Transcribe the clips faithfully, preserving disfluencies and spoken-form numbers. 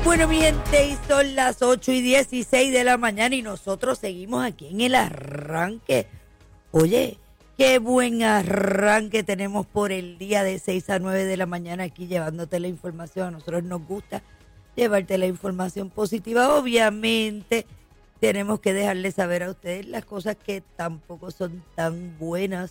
Bueno, mi gente, y son las ocho y dieciséis de la mañana y nosotros seguimos aquí en el arranque. Oye, qué buen arranque tenemos por el día de seis a nueve de la mañana aquí llevándote la información. A nosotros nos gusta llevarte la información positiva. Obviamente tenemos que dejarles saber a ustedes las cosas que tampoco son tan buenas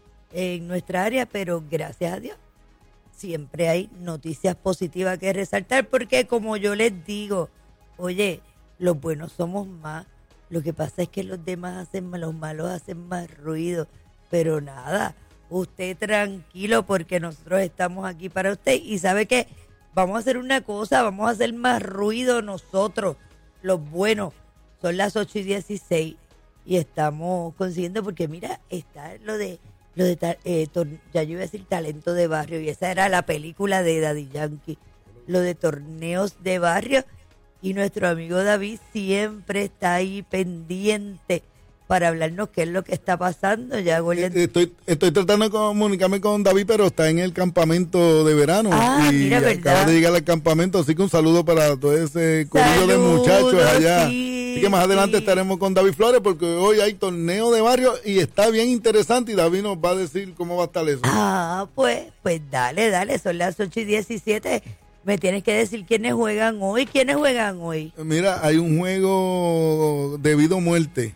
en nuestra área, pero gracias a Dios siempre hay noticias positivas que resaltar, porque como yo les digo, oye, los buenos somos más, lo que pasa es que los demás hacen más, los malos hacen más ruido, pero nada, usted tranquilo porque nosotros estamos aquí para usted y sabe que vamos a hacer una cosa, vamos a hacer más ruido nosotros, los buenos. Son las ocho y dieciséis y estamos consiguiendo, porque mira, está lo de Lo de eh, tor- ya yo iba a decir talento de barrio, y esa era la película de Daddy Yankee, lo de torneos de barrio, y nuestro amigo David siempre está ahí pendiente para hablarnos qué es lo que está pasando. Ya Golden... estoy, estoy tratando de comunicarme con David, pero está en el campamento de verano ah, y mira, acaba ¿verdad? de llegar al campamento, así que un saludo para todo ese corillo de muchachos allá. Sí. Así que más adelante sí. estaremos con David Flores, porque hoy hay torneo de barrio y está bien interesante, y David nos va a decir cómo va a estar eso. Ah, pues, pues dale, dale, son las ocho y diecisiete. Me tienes que decir quiénes juegan hoy, quiénes juegan hoy. Mira, hay un juego de vida o muerte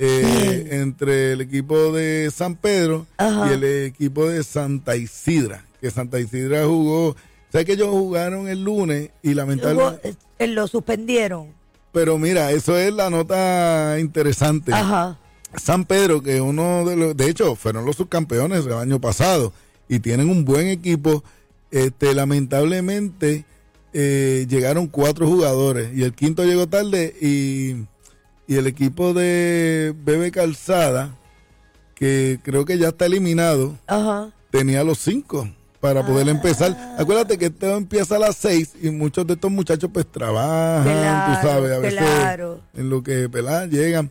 eh, entre el equipo de San Pedro Ajá. y el equipo de Santa Isidra, que Santa Isidra jugó, ¿sabes que ellos jugaron el lunes y lamentablemente... Hubo- eh, Lo suspendieron. Pero mira, eso es la nota interesante. Ajá. San Pedro, que uno de los, de hecho, fueron los subcampeones el año pasado y tienen un buen equipo, este, lamentablemente eh, llegaron cuatro jugadores y el quinto llegó tarde, y, y el equipo de Bebe Calzada, que creo que ya está eliminado, Ajá. tenía los cinco para poder Ah. empezar. Acuérdate que esto empieza a las seis y muchos de estos muchachos pues trabajan, Claro, tú sabes, a veces claro. en lo que ¿verdad? llegan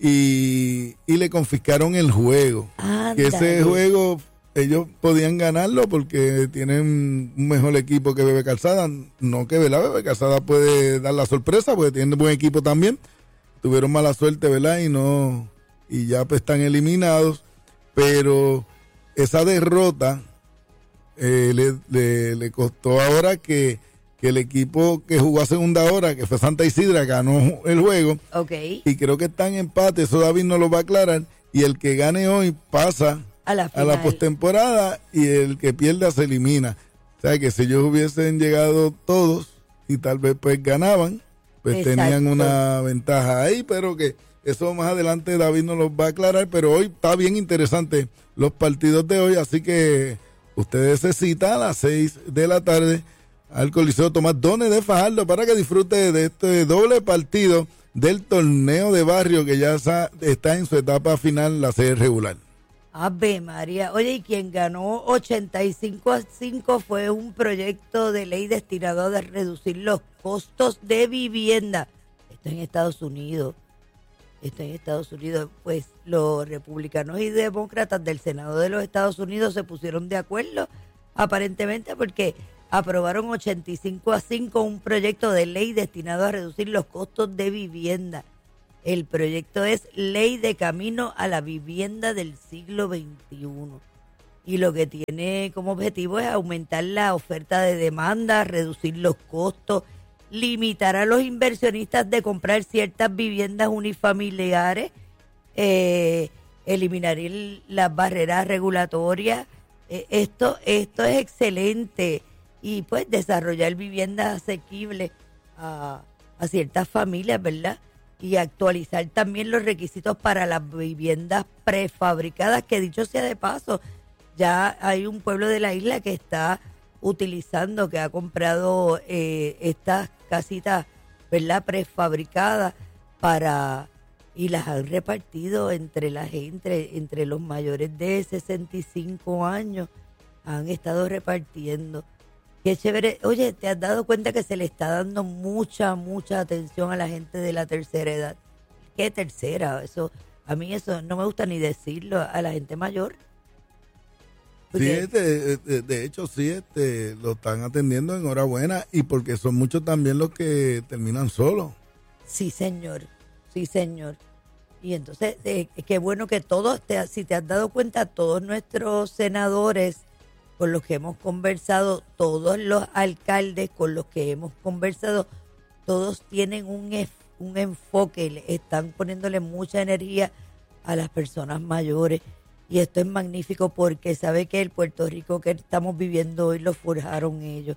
y, y le confiscaron el juego. Que ese Ándale. juego ellos podían ganarlo porque tienen un mejor equipo que Bebe Calzada. No que ¿verdad? Bebe Calzada puede dar la sorpresa porque tiene buen equipo también. Tuvieron mala suerte, ¿verdad? Y no, y ya pues están eliminados. Pero esa derrota Eh, le, le, le costó ahora que, que el equipo que jugó a segunda hora, que fue Santa Isidra, ganó el juego. Ok. Y creo que está en empate, eso David no lo va a aclarar. Y el que gane hoy pasa A la a final. la postemporada y el que pierda se elimina. O sea que si ellos hubiesen llegado todos y tal vez pues ganaban, pues Exacto. tenían una ventaja ahí, pero que eso más adelante David nos lo va a aclarar. Pero hoy está bien interesante los partidos de hoy, así que ustedes se citan a las seis de la tarde al Coliseo Tomás Dones de Fajardo para que disfrute de este doble partido del torneo de barrio que ya está en su etapa final, la serie regular. Ave María. Oye, y quien ganó ochenta y cinco a cinco fue un proyecto de ley destinado a reducir los costos de vivienda. Esto en Estados Unidos. Esto en Estados Unidos, pues los republicanos y demócratas del Senado de los Estados Unidos se pusieron de acuerdo, aparentemente porque aprobaron ochenta y cinco a cinco un proyecto de ley destinado a reducir los costos de vivienda. El proyecto es Ley de Camino a la Vivienda del siglo veintiuno. Y lo que tiene como objetivo es aumentar la oferta de demanda, reducir los costos, limitar a los inversionistas de comprar ciertas viviendas unifamiliares, eh, eliminar el, las barreras regulatorias. Eh, esto, esto es excelente. Y pues desarrollar viviendas asequibles a, a ciertas familias, ¿verdad? Y actualizar también los requisitos para las viviendas prefabricadas, que dicho sea de paso, ya hay un pueblo de la isla que está utilizando, que ha comprado eh, estas casitas, ¿verdad?, prefabricadas para, y las han repartido entre la gente, entre los mayores de sesenta y cinco años, han estado repartiendo. Qué chévere. Oye, ¿te has dado cuenta que se le está dando mucha, mucha atención a la gente de la tercera edad? ¿Qué tercera? Eso, a mí eso no me gusta ni decirlo, a la gente mayor. Sí, este, de, de hecho, sí, este, lo están atendiendo, enhorabuena, y porque son muchos también los que terminan solos. Sí, señor, sí, señor. Y entonces, eh, qué bueno que todos, te, si te has dado cuenta, todos nuestros senadores con los que hemos conversado, todos los alcaldes con los que hemos conversado, todos tienen un, un enfoque, están poniéndole mucha energía a las personas mayores. Y esto es magnífico porque sabe que el Puerto Rico que estamos viviendo hoy lo forjaron ellos.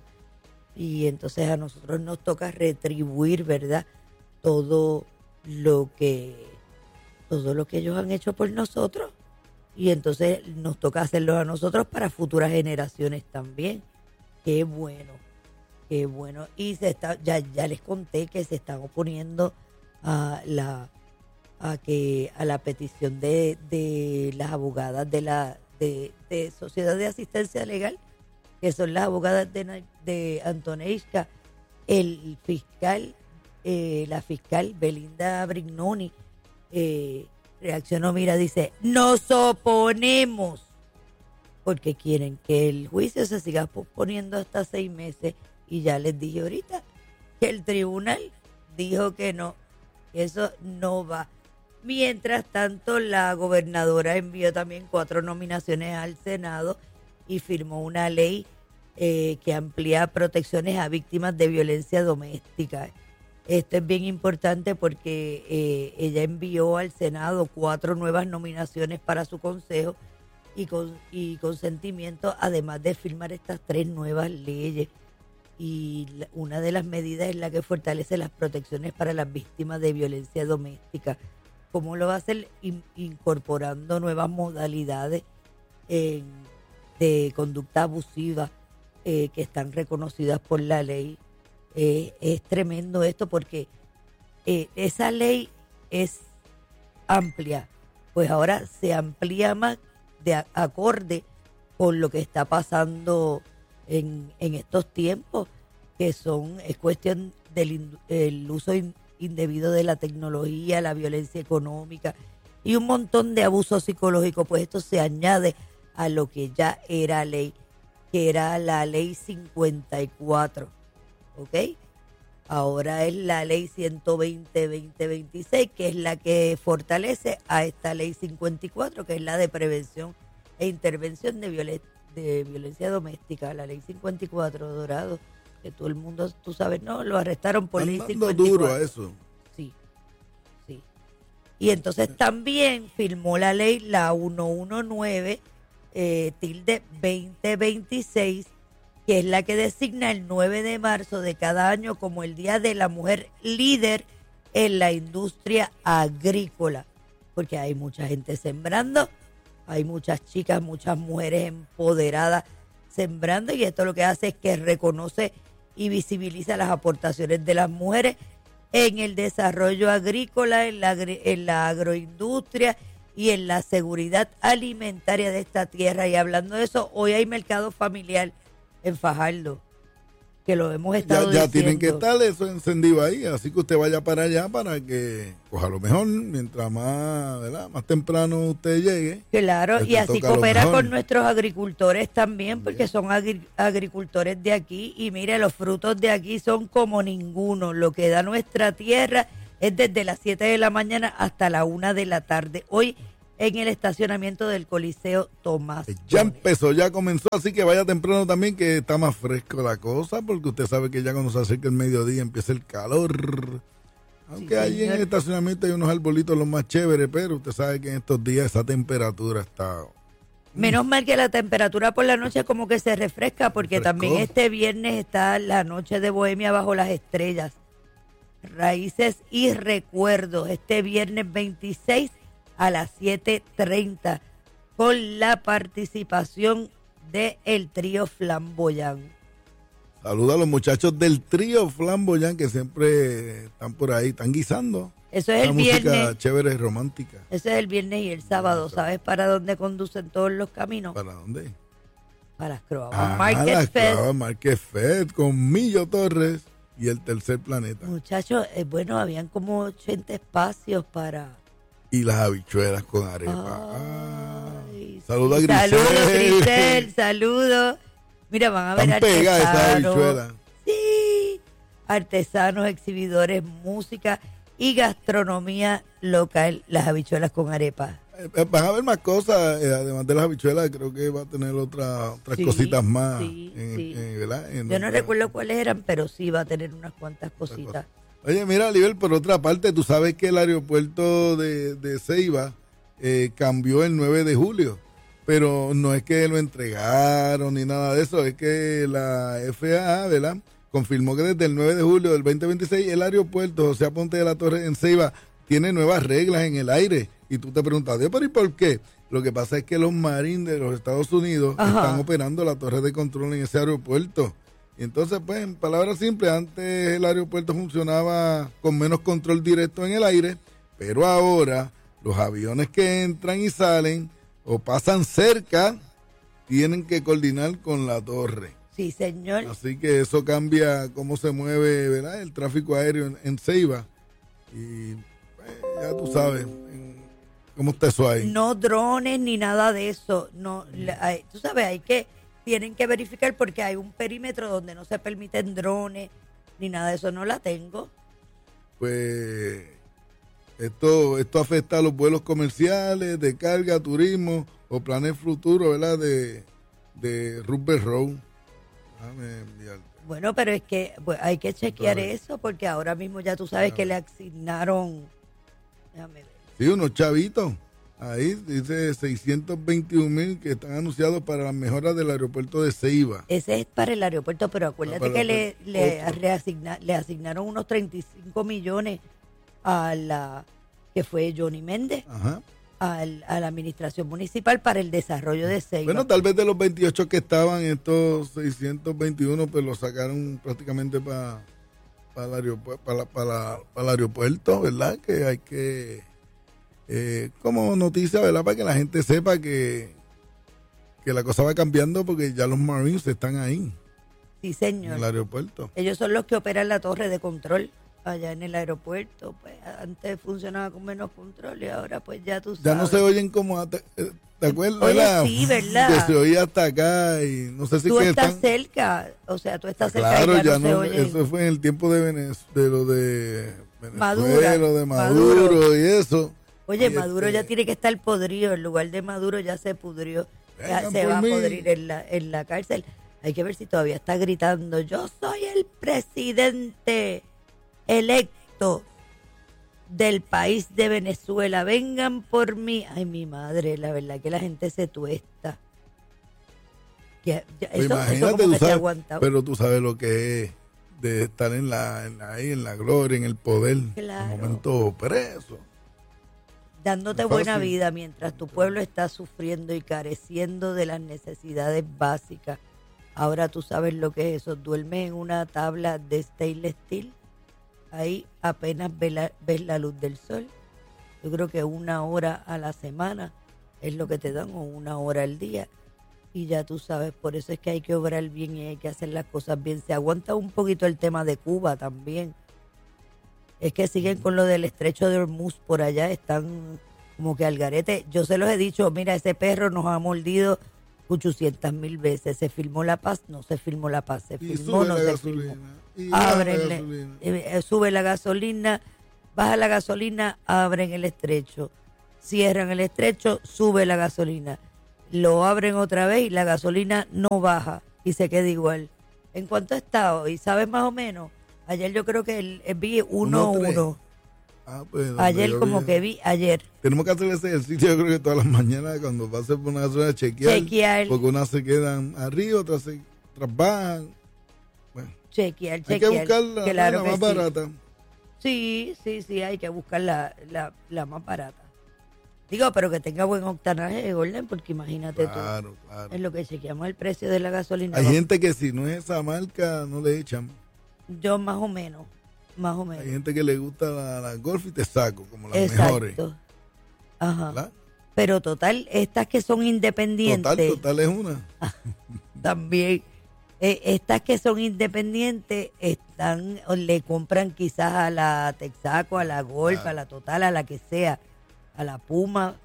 Y entonces a nosotros nos toca retribuir, ¿verdad? Todo lo que, todo lo que ellos han hecho por nosotros. Y entonces nos toca hacerlo a nosotros para futuras generaciones también. Qué bueno, qué bueno. Y se está, ya, ya les conté que se están oponiendo a la a que a la petición de, de las abogadas de la de, de Sociedad de Asistencia Legal, que son las abogadas de, de Antoneishka, el fiscal, eh, la fiscal Belinda Brignoni, eh, reaccionó, mira, dice, nos oponemos, porque quieren que el juicio se siga posponiendo hasta seis meses, y ya les dije ahorita que el tribunal dijo que no, que eso no va. Mientras tanto, la gobernadora envió también cuatro nominaciones al Senado y firmó una ley eh, que amplía protecciones a víctimas de violencia doméstica. Esto es bien importante porque eh, ella envió al Senado cuatro nuevas nominaciones para su consejo y, con, y consentimiento, además de firmar estas tres nuevas leyes. Y la, una de las medidas es la que fortalece las protecciones para las víctimas de violencia doméstica. ¿Cómo lo va a hacer? In, incorporando nuevas modalidades eh, de conducta abusiva eh, que están reconocidas por la ley. Eh, es tremendo esto porque eh, esa ley es amplia, pues ahora se amplía más de a, acorde con lo que está pasando en, en estos tiempos, que son es cuestión del el uso in, indebido de la tecnología, la violencia económica y un montón de abuso psicológico. Pues esto se añade a lo que ya era ley, que era la ley cincuenta y cuatro, ¿ok? Ahora es la ley ciento veinte guión veinte veintiséis, que es la que fortalece a esta ley cincuenta y cuatro, que es la de prevención e intervención de, violen de violencia doméstica. La ley cincuenta y cuatro, Dorado, que todo el mundo, tú sabes, no, lo arrestaron por ley cincuenta y cuatro. Duro a eso. Sí, sí. Y entonces también firmó la ley, la ciento diecinueve, eh, tilde veinte veintiséis, que es la que designa el nueve de marzo de cada año como el Día de la Mujer Líder en la industria agrícola. Porque hay mucha gente sembrando, hay muchas chicas, muchas mujeres empoderadas sembrando, y esto lo que hace es que reconoce y visibiliza las aportaciones de las mujeres en el desarrollo agrícola, en la, en la agroindustria y en la seguridad alimentaria de esta tierra. Y hablando de eso, hoy hay mercado familiar en Fajardo, que lo hemos estado ya, ya diciendo. Tienen que estar eso encendido ahí, así que usted vaya para allá para que, pues a lo mejor, mientras más, ¿verdad?, más temprano usted llegue. Claro, pues y así coopera con nuestros agricultores también, porque Bien. son agri agricultores de aquí, y mire, los frutos de aquí son como ninguno. Lo que da nuestra tierra es desde las siete de la mañana hasta la una de la tarde. Hoy en el estacionamiento del Coliseo Tomás. Ya empezó, ya comenzó, así que vaya temprano también, que está más fresco la cosa, porque usted sabe que ya cuando se acerca el mediodía empieza el calor. Aunque sí, ahí señor, en el estacionamiento hay unos arbolitos los más chéveres, pero usted sabe que en estos días esa temperatura está... Menos mal que la temperatura por la noche como que se refresca, porque Fresco. También este viernes está la noche de Bohemia bajo las estrellas. Raíces y recuerdos, este viernes veintiséis a las siete treinta, con la participación de el trío Flamboyán. Saluda a los muchachos del trío Flamboyán, que siempre están por ahí, están guisando. Eso es Una el viernes. Música chévere y romántica. Eso es el viernes y el sábado. ¿Sabes para dónde conducen todos los caminos? ¿Para dónde? Para las Croabas ah, Market las Fest. Croabas Market Fest con Millo Torres y el Tercer Planeta. Muchachos, eh, bueno, habían como ochenta espacios para... Y las habichuelas con arepa. Ay, Saludos a Grisel. Saludos, Grisel, saludos. Mira, van a ver Están pegadas esas artesanos. habichuelas. Sí, artesanos, exhibidores, música y gastronomía local, las habichuelas con arepa. Eh, Van a ver más cosas, eh, además de las habichuelas, creo que va a tener otra, otras Sí, cositas más. sí, en- sí. en- ¿verdad? En Yo no otra- recuerdo cuáles eran, pero sí va a tener unas cuantas otras cositas. cosas. Oye, mira, Oliver, por otra parte, tú sabes que el aeropuerto de, de Ceiba eh, cambió el nueve de julio, pero no es que lo entregaron ni nada de eso, es que la F A A, ¿verdad?, confirmó que desde el nueve de julio del veinte veintiséis el aeropuerto José Aponte de la Torre en Ceiba tiene nuevas reglas en el aire. Y tú te preguntas, ¿pero y por qué? Lo que pasa es que los Marines de los Estados Unidos Ajá. están operando la torre de control en ese aeropuerto. Y entonces, pues, en palabras simples, antes el aeropuerto funcionaba con menos control directo en el aire, pero ahora los aviones que entran y salen o pasan cerca tienen que coordinar con la torre. Sí, señor. Así que eso cambia cómo se mueve, ¿verdad?, el tráfico aéreo en, en Ceiba. Y pues, ya tú sabes en- cómo está eso ahí. No drones ni nada de eso. No, la- hay- tú sabes, hay que, tienen que verificar porque hay un perímetro donde no se permiten drones ni nada de eso. No la tengo. Pues esto esto afecta a los vuelos comerciales, de carga, turismo o planes futuros, ¿verdad?, de, de Rupert Road. Déjame enviarte. Bueno, pero es que pues, hay que chequear Entonces, eso porque ahora mismo ya tú sabes déjame que le ver. asignaron. Déjame ver. Sí, unos chavitos. Ahí dice seiscientos veintiún mil que están anunciados para las mejoras del aeropuerto de Ceiba. Ese es para el aeropuerto, pero acuérdate para que el le, aeropuerto. le, Otro. reasigna- le asignaron unos treinta y cinco millones a la que fue Johnny Méndez, Ajá. al- a la administración municipal para el desarrollo de Ceiba. Bueno, tal vez de los veintiocho que estaban, estos seiscientos veintiuno, pues los sacaron prácticamente para para el aeropuerto, para, para, para el aeropuerto, ¿verdad? Que hay que, eh, como noticia, ¿verdad? Para que la gente sepa que, que la cosa va cambiando porque ya los Marines están ahí, Sí, en señor. el aeropuerto. Ellos son los que operan la torre de control allá en el aeropuerto. Pues antes funcionaba con menos control y ahora pues ya tú sabes. Ya no se oyen como, a- ¿te, te acuerdas? Oye, verdad? sí, ¿verdad? Que se oía hasta acá y no sé si Tú que estás están... cerca, o sea, tú estás cerca Claro, y ya, ya no, se no, oye. eso fue en el tiempo de, Venez- de lo de Maduro, Venezuela, de Maduro, Maduro. y eso. Oye, Y Maduro este, ya tiene que estar podrido, el lugar de Maduro ya se pudrió, ya Vengan se por va mí. a podrir en la, en la cárcel. Hay que ver si todavía está gritando, yo soy el presidente electo del país de Venezuela, vengan por mí. Ay, mi madre, la verdad que la gente se tuesta. Ya- ya- pues eso, eso imagínate, como tú que se ha sabes, aguantado. pero tú sabes lo que es de estar en la, en la- ahí en la gloria, en el poder, Claro. un momento preso. Dándote No es buena fácil. vida mientras tu pueblo está sufriendo y careciendo de las necesidades básicas. Ahora tú sabes lo que es eso. Duermes en una tabla de stainless steel. Ahí apenas ves la, ves la luz del sol. Yo creo que una hora a la semana es lo que te dan, o una hora al día. Y ya tú sabes, por eso es que hay que obrar bien y hay que hacer las cosas bien. Se aguanta un poquito el tema de Cuba también. Es que siguen con lo del estrecho de Hormuz por allá, están como que al garete. Yo se los he dicho, mira, ese perro nos ha mordido ochocientas mil veces. Se firmó la paz, no se firmó la paz, se Y firmó, sube no la se gasolina. firmó. Y baja la Ábrenle, gasolina. eh, eh, sube la gasolina, baja la gasolina, abren el estrecho. Cierran el estrecho, sube la gasolina. Lo abren otra vez y la gasolina no baja y se queda igual. ¿En cuánto está hoy? ¿Sabes más o menos? Ayer yo creo que el, el vi uno Uno, tres. uno. Ah, pues, donde Ayer yo como vi- que vi, ayer. Tenemos que hacer ese ejercicio, yo creo que todas las mañanas cuando pase por una gasolina, chequear, Chequear. porque unas se quedan arriba, otras se otras bajan. Bueno, Chequear, hay chequear. que buscar la, Claro la que más sí. barata. Sí, sí, sí, hay que buscar la, la, la más barata. Digo, pero que tenga buen octanaje de orden, porque imagínate Claro, tú. claro. En lo que chequeamos el precio de la gasolina. Hay va- gente que si no es esa marca, no le echan. Yo más o menos, más o menos. Hay gente que le gusta la, la Golf y te saco, como las mejores. Exacto. Ajá. ¿Verdad? Pero total, estas que son independientes, Total, total es una. también, eh, estas que son independientes, están, o le compran quizás a la Texaco, a la Golf, Claro. a la Total, a la que sea, a la Puma,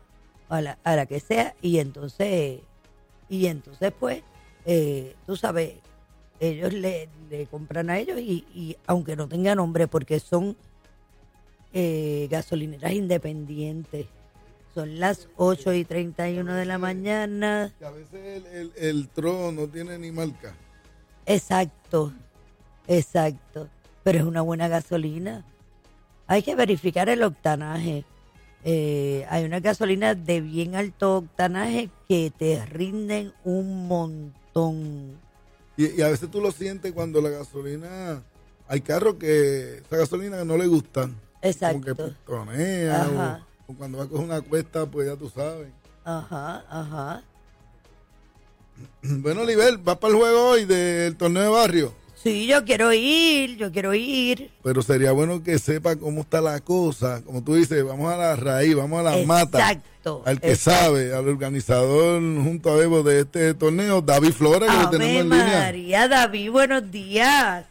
a la, a la que sea, y entonces, y entonces pues, eh, tú sabes, ellos le, le compran a ellos y, y aunque no tengan nombre, porque son eh, gasolineras independientes. Son las ocho y treinta y uno de la mañana. Que a veces el, el, el tro no tiene ni marca. Exacto, exacto. Pero es una buena gasolina. Hay que verificar el octanaje. Eh, hay una gasolina de bien alto octanaje que te rinden un montón. Y, y a veces tú lo sientes cuando la gasolina... Hay carros que esa gasolina no le gustan. Exacto. Como que pistonea. Ajá. O, o cuando va a coger una cuesta, pues ya tú sabes. Ajá, ajá. Bueno, Libel, ¿vas para el juego hoy del torneo de barrio? Sí, yo quiero ir, yo quiero ir. Pero sería bueno que sepa cómo está la cosa. Como tú dices, vamos a la raíz, vamos a la mata. Exacto. Al que exacto. sabe, al organizador junto a Bebo de este torneo, David Flores, que lo Ave tenemos en línea. María, David, buenos días.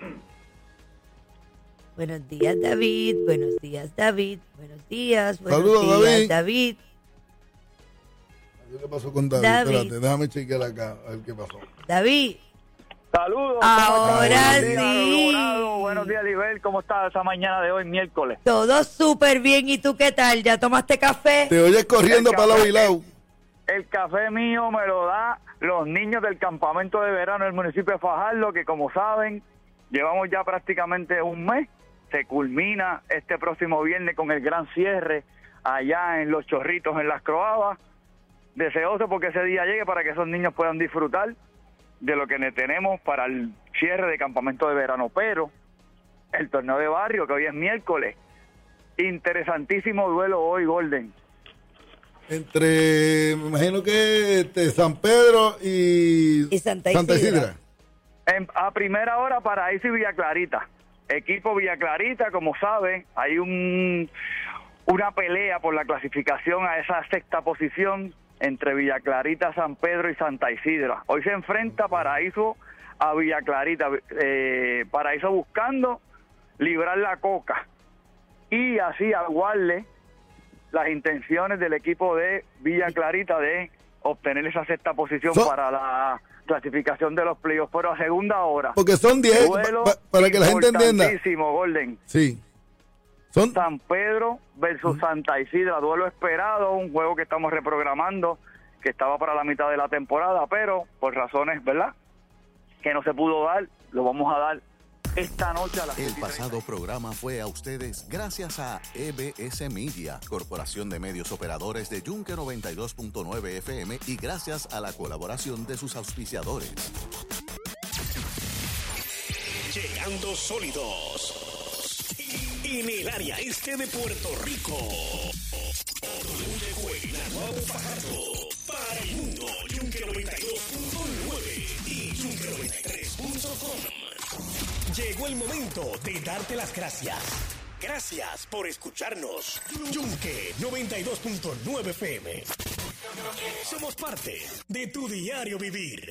Buenos días, David. Buenos días, David. Buenos días. Buenos Saludos, días, David. David. ¿Qué pasó con David? David. Espérate, déjame chequear acá a ver qué pasó. David. Saludos. Ahora ¿cómo estás? sí. Buenos días, buenos días, Libel. ¿Cómo estás esa mañana de hoy, miércoles? Todo súper bien. ¿Y tú qué tal? ¿Ya tomaste café? Te oyes corriendo El para la café. Bilao. El café mío me lo da los niños del campamento de verano del municipio de Fajardo, que como saben, llevamos ya prácticamente un mes. Se culmina este próximo viernes con el gran cierre allá en Los Chorritos, en Las Croabas. Deseoso porque ese día llegue para que esos niños puedan disfrutar de lo que tenemos para el cierre de campamento de verano. Pero el torneo de barrio, que hoy es miércoles, interesantísimo duelo hoy, Golden. Entre, me imagino que este, San Pedro y, Y Santa Isidra. En- a primera hora, Paraíso y Villa Clarita. Equipo Villa Clarita, como saben, hay un una pelea por la clasificación a esa sexta posición entre Villa Clarita, San Pedro y Santa Isidra. Hoy se enfrenta Paraíso a Villa Clarita. Eh, Paraíso buscando librar la coca y así aguarle las intenciones del equipo de Villa Clarita de obtener esa sexta posición So- para la clasificación de los playoffs, pero a segunda hora. Porque son diez, Duelo pa- pa- para que la gente entienda. importantísimo, Golden. Sí. Son, San Pedro versus Santa Isidra, duelo esperado, un juego que estamos reprogramando, que estaba para la mitad de la temporada, pero por razones, ¿verdad?, que no se pudo dar, lo vamos a dar esta noche a las El siete y pasado treinta. programa fue a ustedes gracias a E B S Media, Corporación de Medios Operadores de Yunque noventa y dos punto nueve F M, y gracias a la colaboración de sus auspiciadores. Llegando sólidos en el área este de Puerto Rico. Llegó el Nahuatl Fajardo para el mundo. Yunque noventa y dos punto nueve y Yunque noventa y tres punto com. Llegó el momento de darte las gracias. Gracias por escucharnos. Yunque noventa y dos punto nueve F M. Somos parte de tu diario vivir.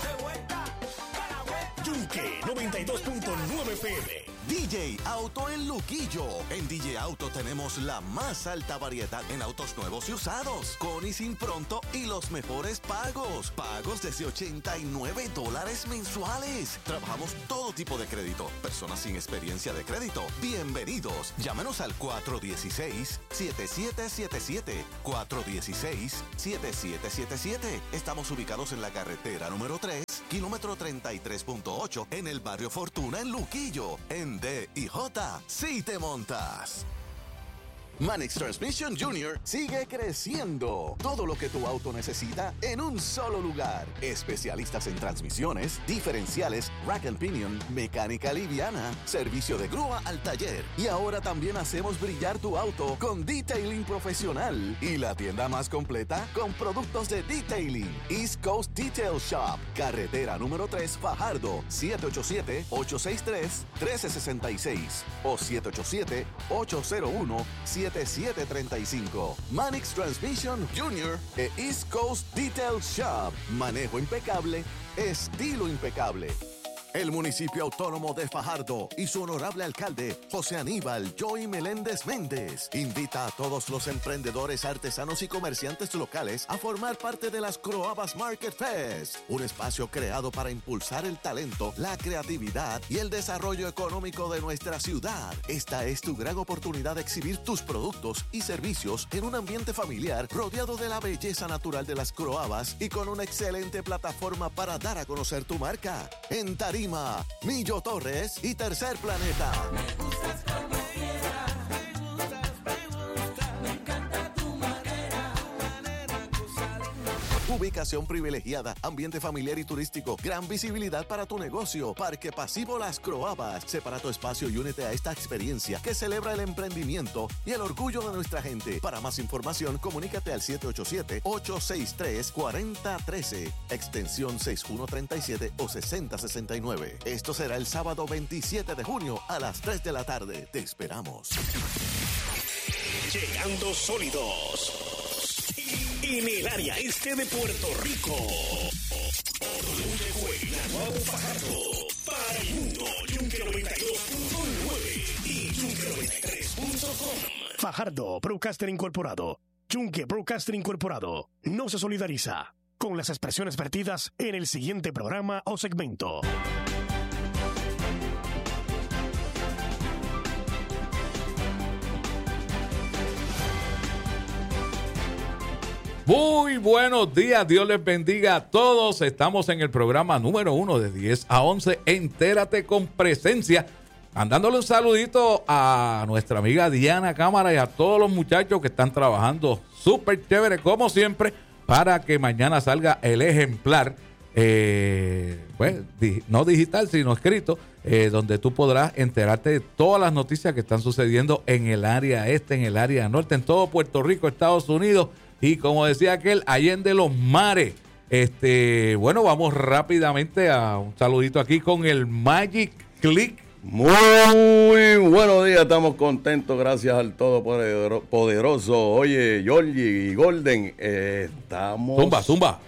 Yunque noventa y dos punto nueve F M. D J Auto en Luquillo. En D J Auto tenemos la más alta variedad en autos nuevos y usados, con y sin pronto y los mejores pagos. Pagos desde ochenta y nueve dólares mensuales. Trabajamos todo tipo de crédito. Personas sin experiencia de crédito, bienvenidos. Llámenos al cuatro uno seis, siete siete siete siete. cuatro uno seis, siete siete siete siete. Estamos ubicados en la carretera número tres, kilómetro treinta y tres punto ocho, en el barrio Fortuna, en Luquillo. En D y J, si te montas. Manix Transmission Junior sigue creciendo. Todo lo que tu auto necesita en un solo lugar. Especialistas en transmisiones, diferenciales, rack and pinion, mecánica liviana, servicio de grúa al taller. Y ahora también hacemos brillar tu auto con detailing profesional. Y la tienda más completa con productos de detailing. East Coast Detail Shop. Carretera número tres, Fajardo. siete ocho siete, ocho seis tres, uno tres seis seis o siete ocho siete, ocho cero uno, siete siete tres cinco. Manix Transmission Junior e East Coast Detail Shop. Manejo impecable, estilo impecable. El municipio autónomo de Fajardo y su honorable alcalde, José Aníbal Joey Meléndez Méndez, invita a todos los emprendedores, artesanos y comerciantes locales a formar parte de las Croabas Market Fest, un espacio creado para impulsar el talento, la creatividad y el desarrollo económico de nuestra ciudad. Esta es tu gran oportunidad de exhibir tus productos y servicios en un ambiente familiar rodeado de la belleza natural de las Croabas y con una excelente plataforma para dar a conocer tu marca. En Tarima, Millo Torres y Tercer Planeta. Me gustas como quieras, me gustas, me gusta, me encanta tu manera, tu manera, cosa linda. Ubicación privilegiada, ambiente familiar y turístico, gran visibilidad para tu negocio. Parque Pasivo Las Croabas. Separa tu espacio y únete a esta experiencia que celebra el emprendimiento y el orgullo de nuestra gente. Para más información, comunícate al siete ocho siete, ocho seis tres, cuatro cero uno tres, extensión sesenta y uno treinta y siete o sesenta sesenta y nueve. Esto será el sábado veintisiete de junio a las tres de la tarde. Te esperamos. Llegando sólidos en el área este de Puerto Rico. Llegó el Naguabo Fajardo para el mundo. Yunque noventa y dos punto nueve y Yunque noventa y tres punto com. Fajardo Broadcaster Incorporado. Yunque Broadcaster Incorporado no se solidariza con las expresiones vertidas en el siguiente programa o segmento. Muy buenos días, Dios les bendiga a todos. Estamos en el programa número uno de diez a once. Entérate con Presencia. Mandándole un saludito a nuestra amiga Diana Cámara y a todos los muchachos que están trabajando súper chévere, como siempre, para que mañana salga el ejemplar, eh, pues, di- no digital, sino escrito, eh, donde tú podrás enterarte de todas las noticias que están sucediendo en el área este, en el área norte, en todo Puerto Rico, Estados Unidos. Y como decía aquel, allende los mares. Este, bueno, vamos rápidamente a un saludito aquí con el Magic Click. Muy buenos días, estamos contentos, gracias al Todopoderoso. Oye, Georgie y Golden, eh, estamos Zumba, zumba.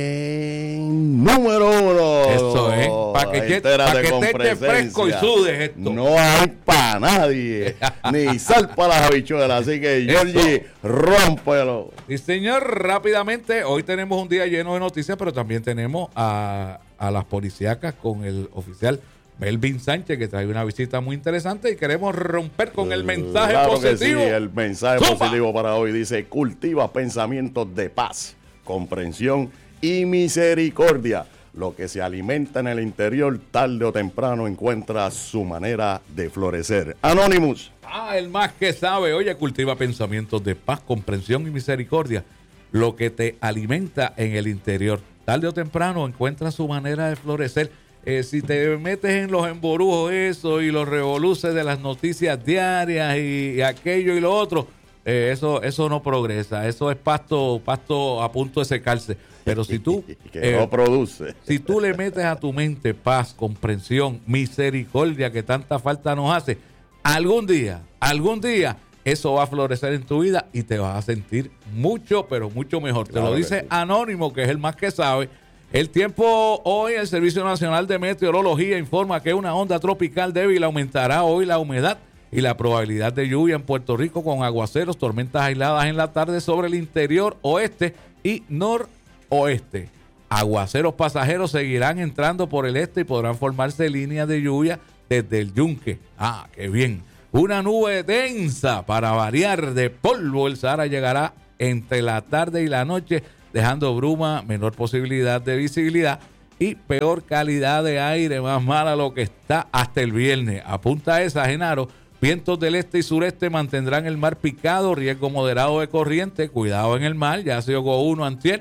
en número uno. Eso es, para que, te- Entérate pa' que con te estés fresco y presencia. sudes esto. No hay para nadie, ni sal para las habichuelas, así que Georgie, rómpelo. Y señor, rápidamente, hoy tenemos un día lleno de noticias, pero también tenemos a, a las policíacas con el oficial Melvin Sánchez, que trae una visita muy interesante y queremos romper con el mensaje Claro positivo. que sí, el mensaje ¡Zumba! positivo para hoy dice: cultiva pensamientos de paz, comprensión y misericordia. Lo que se alimenta en el interior, tarde o temprano encuentra su manera de florecer. Anonymous. Ah, el más que sabe. Oye, cultiva pensamientos de paz, comprensión y misericordia. Lo que te alimenta en el interior, tarde o temprano encuentra su manera de florecer. Eh, si te metes en los emborujos eso y los revoluces de las noticias diarias y, y aquello y lo otro, eh, eso eso no progresa. Eso es pasto pasto a punto de secarse. Pero si tú que eh, no produce. si tú le metes a tu mente paz, comprensión, misericordia que tanta falta nos hace, algún día, algún día eso va a florecer en tu vida y te vas a sentir mucho, pero mucho mejor. Claro te lo que dice sí. Anónimo, que es el más que sabe. El tiempo hoy, el Servicio Nacional de Meteorología informa que una onda tropical débil aumentará hoy la humedad y la probabilidad de lluvia en Puerto Rico con aguaceros, tormentas aisladas en la tarde sobre el interior oeste y noroeste. Aguaceros pasajeros seguirán entrando por el este y podrán formarse líneas de lluvia desde el Yunque. Ah, qué bien. Una nube densa para variar de polvo. El Sahara llegará entre la tarde y la noche, dejando bruma, menor posibilidad de visibilidad y peor calidad de aire, más mala lo que está hasta el viernes. Apunta esa, Genaro. Vientos del este y sureste mantendrán el mar picado, riesgo moderado de corriente, cuidado en el mar, ya se ahogó uno antier.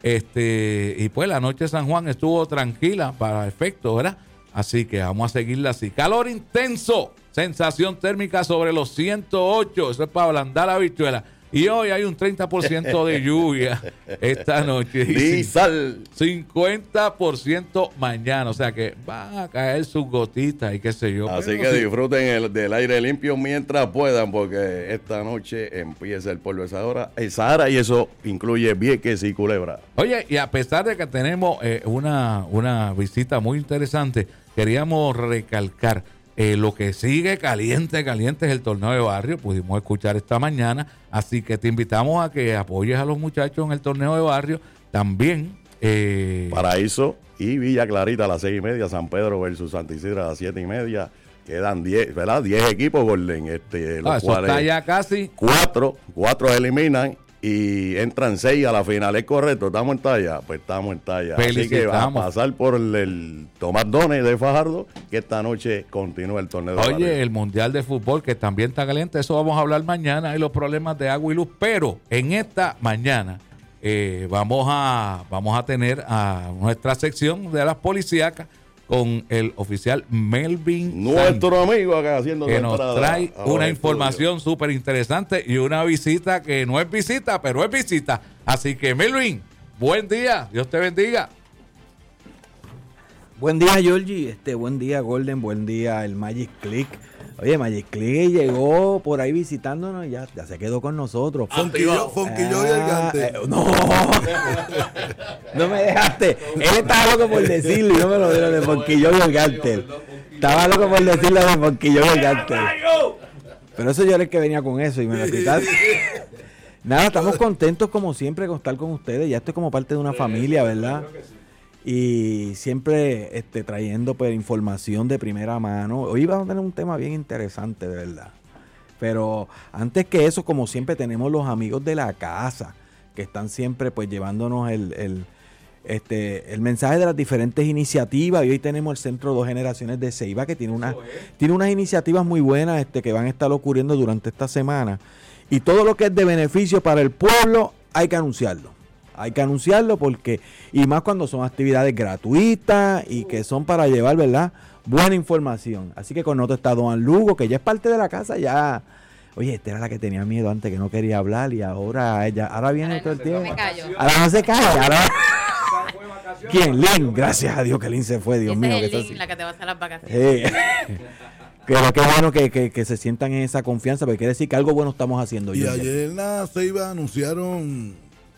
Este, y pues la noche de San Juan estuvo tranquila para efecto, ¿verdad? Así que vamos a seguirla así. Calor intenso, sensación térmica sobre los ciento ocho, eso es para ablandar la habichuela. Y hoy hay un treinta por ciento de lluvia esta noche. Di sal. cincuenta por ciento mañana. O sea que van a caer sus gotitas y qué sé yo. Así Pero que sí. disfruten el, del aire limpio mientras puedan, porque esta noche empieza el polvo de Sahara, el Sahara y eso incluye Vieques y Culebra. Oye, y a pesar de que tenemos eh, una, una visita muy interesante, queríamos recalcar eh, lo que sigue caliente, caliente es el torneo de barrio. Pudimos escuchar esta mañana, así que te invitamos a que apoyes a los muchachos en el torneo de barrio. También eh, Paraíso y Villa Clarita a las seis y media, San Pedro versus Santa Isidra a las siete y media. Quedan diez, ¿verdad? Diez equipos, Golden. Este, los ah, eso cuales está ya casi. cuatro, cuatro eliminan y entran seis a la final. ¿Es correcto? ¿Estamos en talla? Pues estamos en talla. Así que va a Felicitamos. pasar por el, el Tomás Dones de Fajardo, que esta noche continúa el torneo de Oye, barrio. el Mundial de Fútbol, que también está caliente, eso vamos a hablar mañana, y los problemas de agua y luz, pero en esta mañana eh, vamos a vamos a tener a nuestra sección de las policíacas con el oficial Melvin Nuestro Sánchez, amigo acá haciendo que su nos entrada trae a los una estudios. información súper interesante y una visita que no es visita, pero es visita. Así que, Melvin, buen día, Dios te bendiga. Buen día, Georgie. Este, buen día, Golden. Buen día, el Magic Click. Oye, Magic Click llegó por ahí visitándonos y ya, ya se quedó con nosotros. Fonquillo, Fonquillo y el Ah, Gante. eh, no, no me dejaste. Él estaba loco por decirlo y no me lo dieron de Fonquillo y el Gante. Estaba loco por decirlo de Fonquillo y el Gante. Pero eso yo era el que venía con eso y me lo quitaste. Nada, estamos contentos como siempre con estar con ustedes. Ya estoy como parte de una familia, ¿verdad? Y siempre este, trayendo pues información de primera mano. Hoy vamos a tener un tema bien interesante, de verdad. Pero antes que eso, como siempre, tenemos los amigos de la casa que están siempre pues llevándonos el, el, este, el mensaje de las diferentes iniciativas. Y hoy tenemos el Centro Dos Generaciones de Ceiba, que tiene, una, tiene unas iniciativas muy buenas este, que van a estar ocurriendo durante esta semana. Y todo lo que es de beneficio para el pueblo hay que anunciarlo. Hay que anunciarlo porque, y más cuando son actividades gratuitas y que son para llevar, ¿verdad?, buena información. Así que con nosotros está Don Lugo, que ya es parte de la casa, ya. Oye, esta era la que tenía miedo antes, que no quería hablar, y ahora ella, ahora viene todo el tiempo. me callo. Ahora no se calla, ahora. ¿Quién? Lynn, gracias a Dios que Lynn se fue, Dios Ese mío. es que el está link, así. la que te va a hacer las vacaciones. Eh, Pero qué bueno que, que, que se sientan en esa confianza, porque quiere decir que algo bueno estamos haciendo. Y Junior. ayer en la Ceiba anunciaron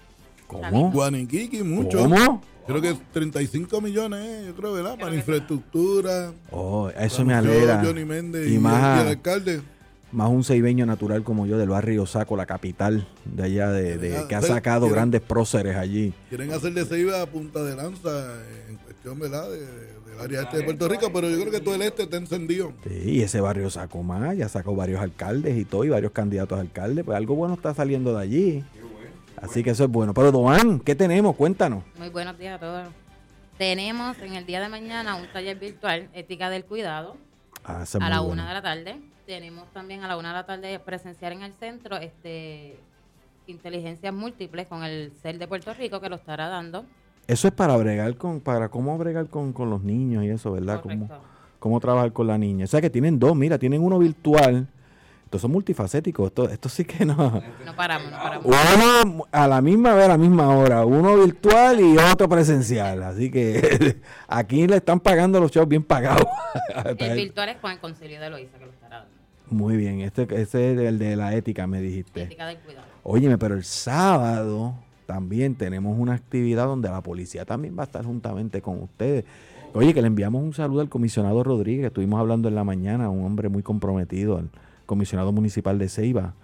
¿Cómo? Guaniquiqui, mucho. ¿Cómo? Creo que treinta y cinco millones, eh, yo creo, ¿verdad? Para infraestructura. Oh, eso me Anunció alegra. Johnny Méndez Y y, más- y el alcalde. Más un ceibeño natural como yo del barrio Saco, la capital de allá, de, de- Ah, que ha sí, sacado quiero- grandes próceres allí. Quieren hacer de Ceiba punta de lanza eh, en cuestión, ¿verdad? De, del área este de Puerto Rico, pero yo creo que todo el este está encendido. Sí, y ese barrio Saco más, ya sacó varios alcaldes y todo, y varios candidatos a alcalde, pues algo bueno está saliendo de allí. Así que eso es bueno. Pero Doan, ¿qué tenemos? Cuéntanos. Muy buenos días a todos. Tenemos en el día de mañana un taller virtual, Ética del Cuidado, Ah, esa es a muy la buena. una de la tarde. Tenemos también a la una de la tarde presenciar en el centro este inteligencias múltiples con el C E R de Puerto Rico, que lo estará dando. Eso es para bregar con, para cómo bregar con, con los niños y eso, ¿verdad? Cómo, Correcto. cómo trabajar con la niña. O sea que tienen dos, mira, tienen uno virtual. Estos son multifacéticos, esto, esto sí que no. No paramos, no paramos. Uno a la misma vez, a la misma hora, uno virtual y otro presencial. Así que aquí le están pagando los chavos bien pagados. El virtual es con el Concilio de Eloísa, que lo estará dando. Muy bien, este, ese es el de la ética, me dijiste. Ética del Cuidado. Óyeme, pero el sábado también tenemos una actividad donde la policía también va a estar juntamente con ustedes. Oye, que le enviamos un saludo al comisionado Rodríguez, que estuvimos hablando en la mañana, un hombre muy comprometido, al comisionado municipal de Ceiba.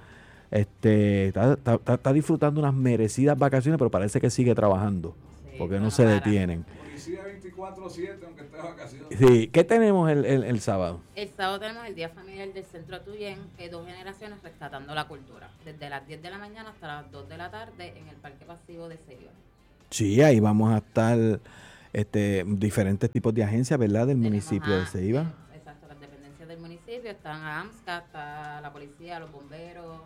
Este, está, está- está- está disfrutando unas merecidas vacaciones, pero parece que sigue trabajando, Sí, porque no no se para. detienen. Policía veinticuatro siete, aunque esté de vacaciones. Sí, ¿qué tenemos el, el- el sábado? El sábado tenemos el Día Familiar del Centro Tuyén, que dos generaciones rescatando la cultura, desde las diez de la mañana hasta las dos de la tarde en el Parque Pasivo de Ceiba. Sí, ahí vamos a estar este, diferentes tipos de agencias, ¿verdad? Del Tenemos municipio de a- Ceiba. eh, Exacto, las dependencias del municipio, están a AMSCA, está la policía, los bomberos,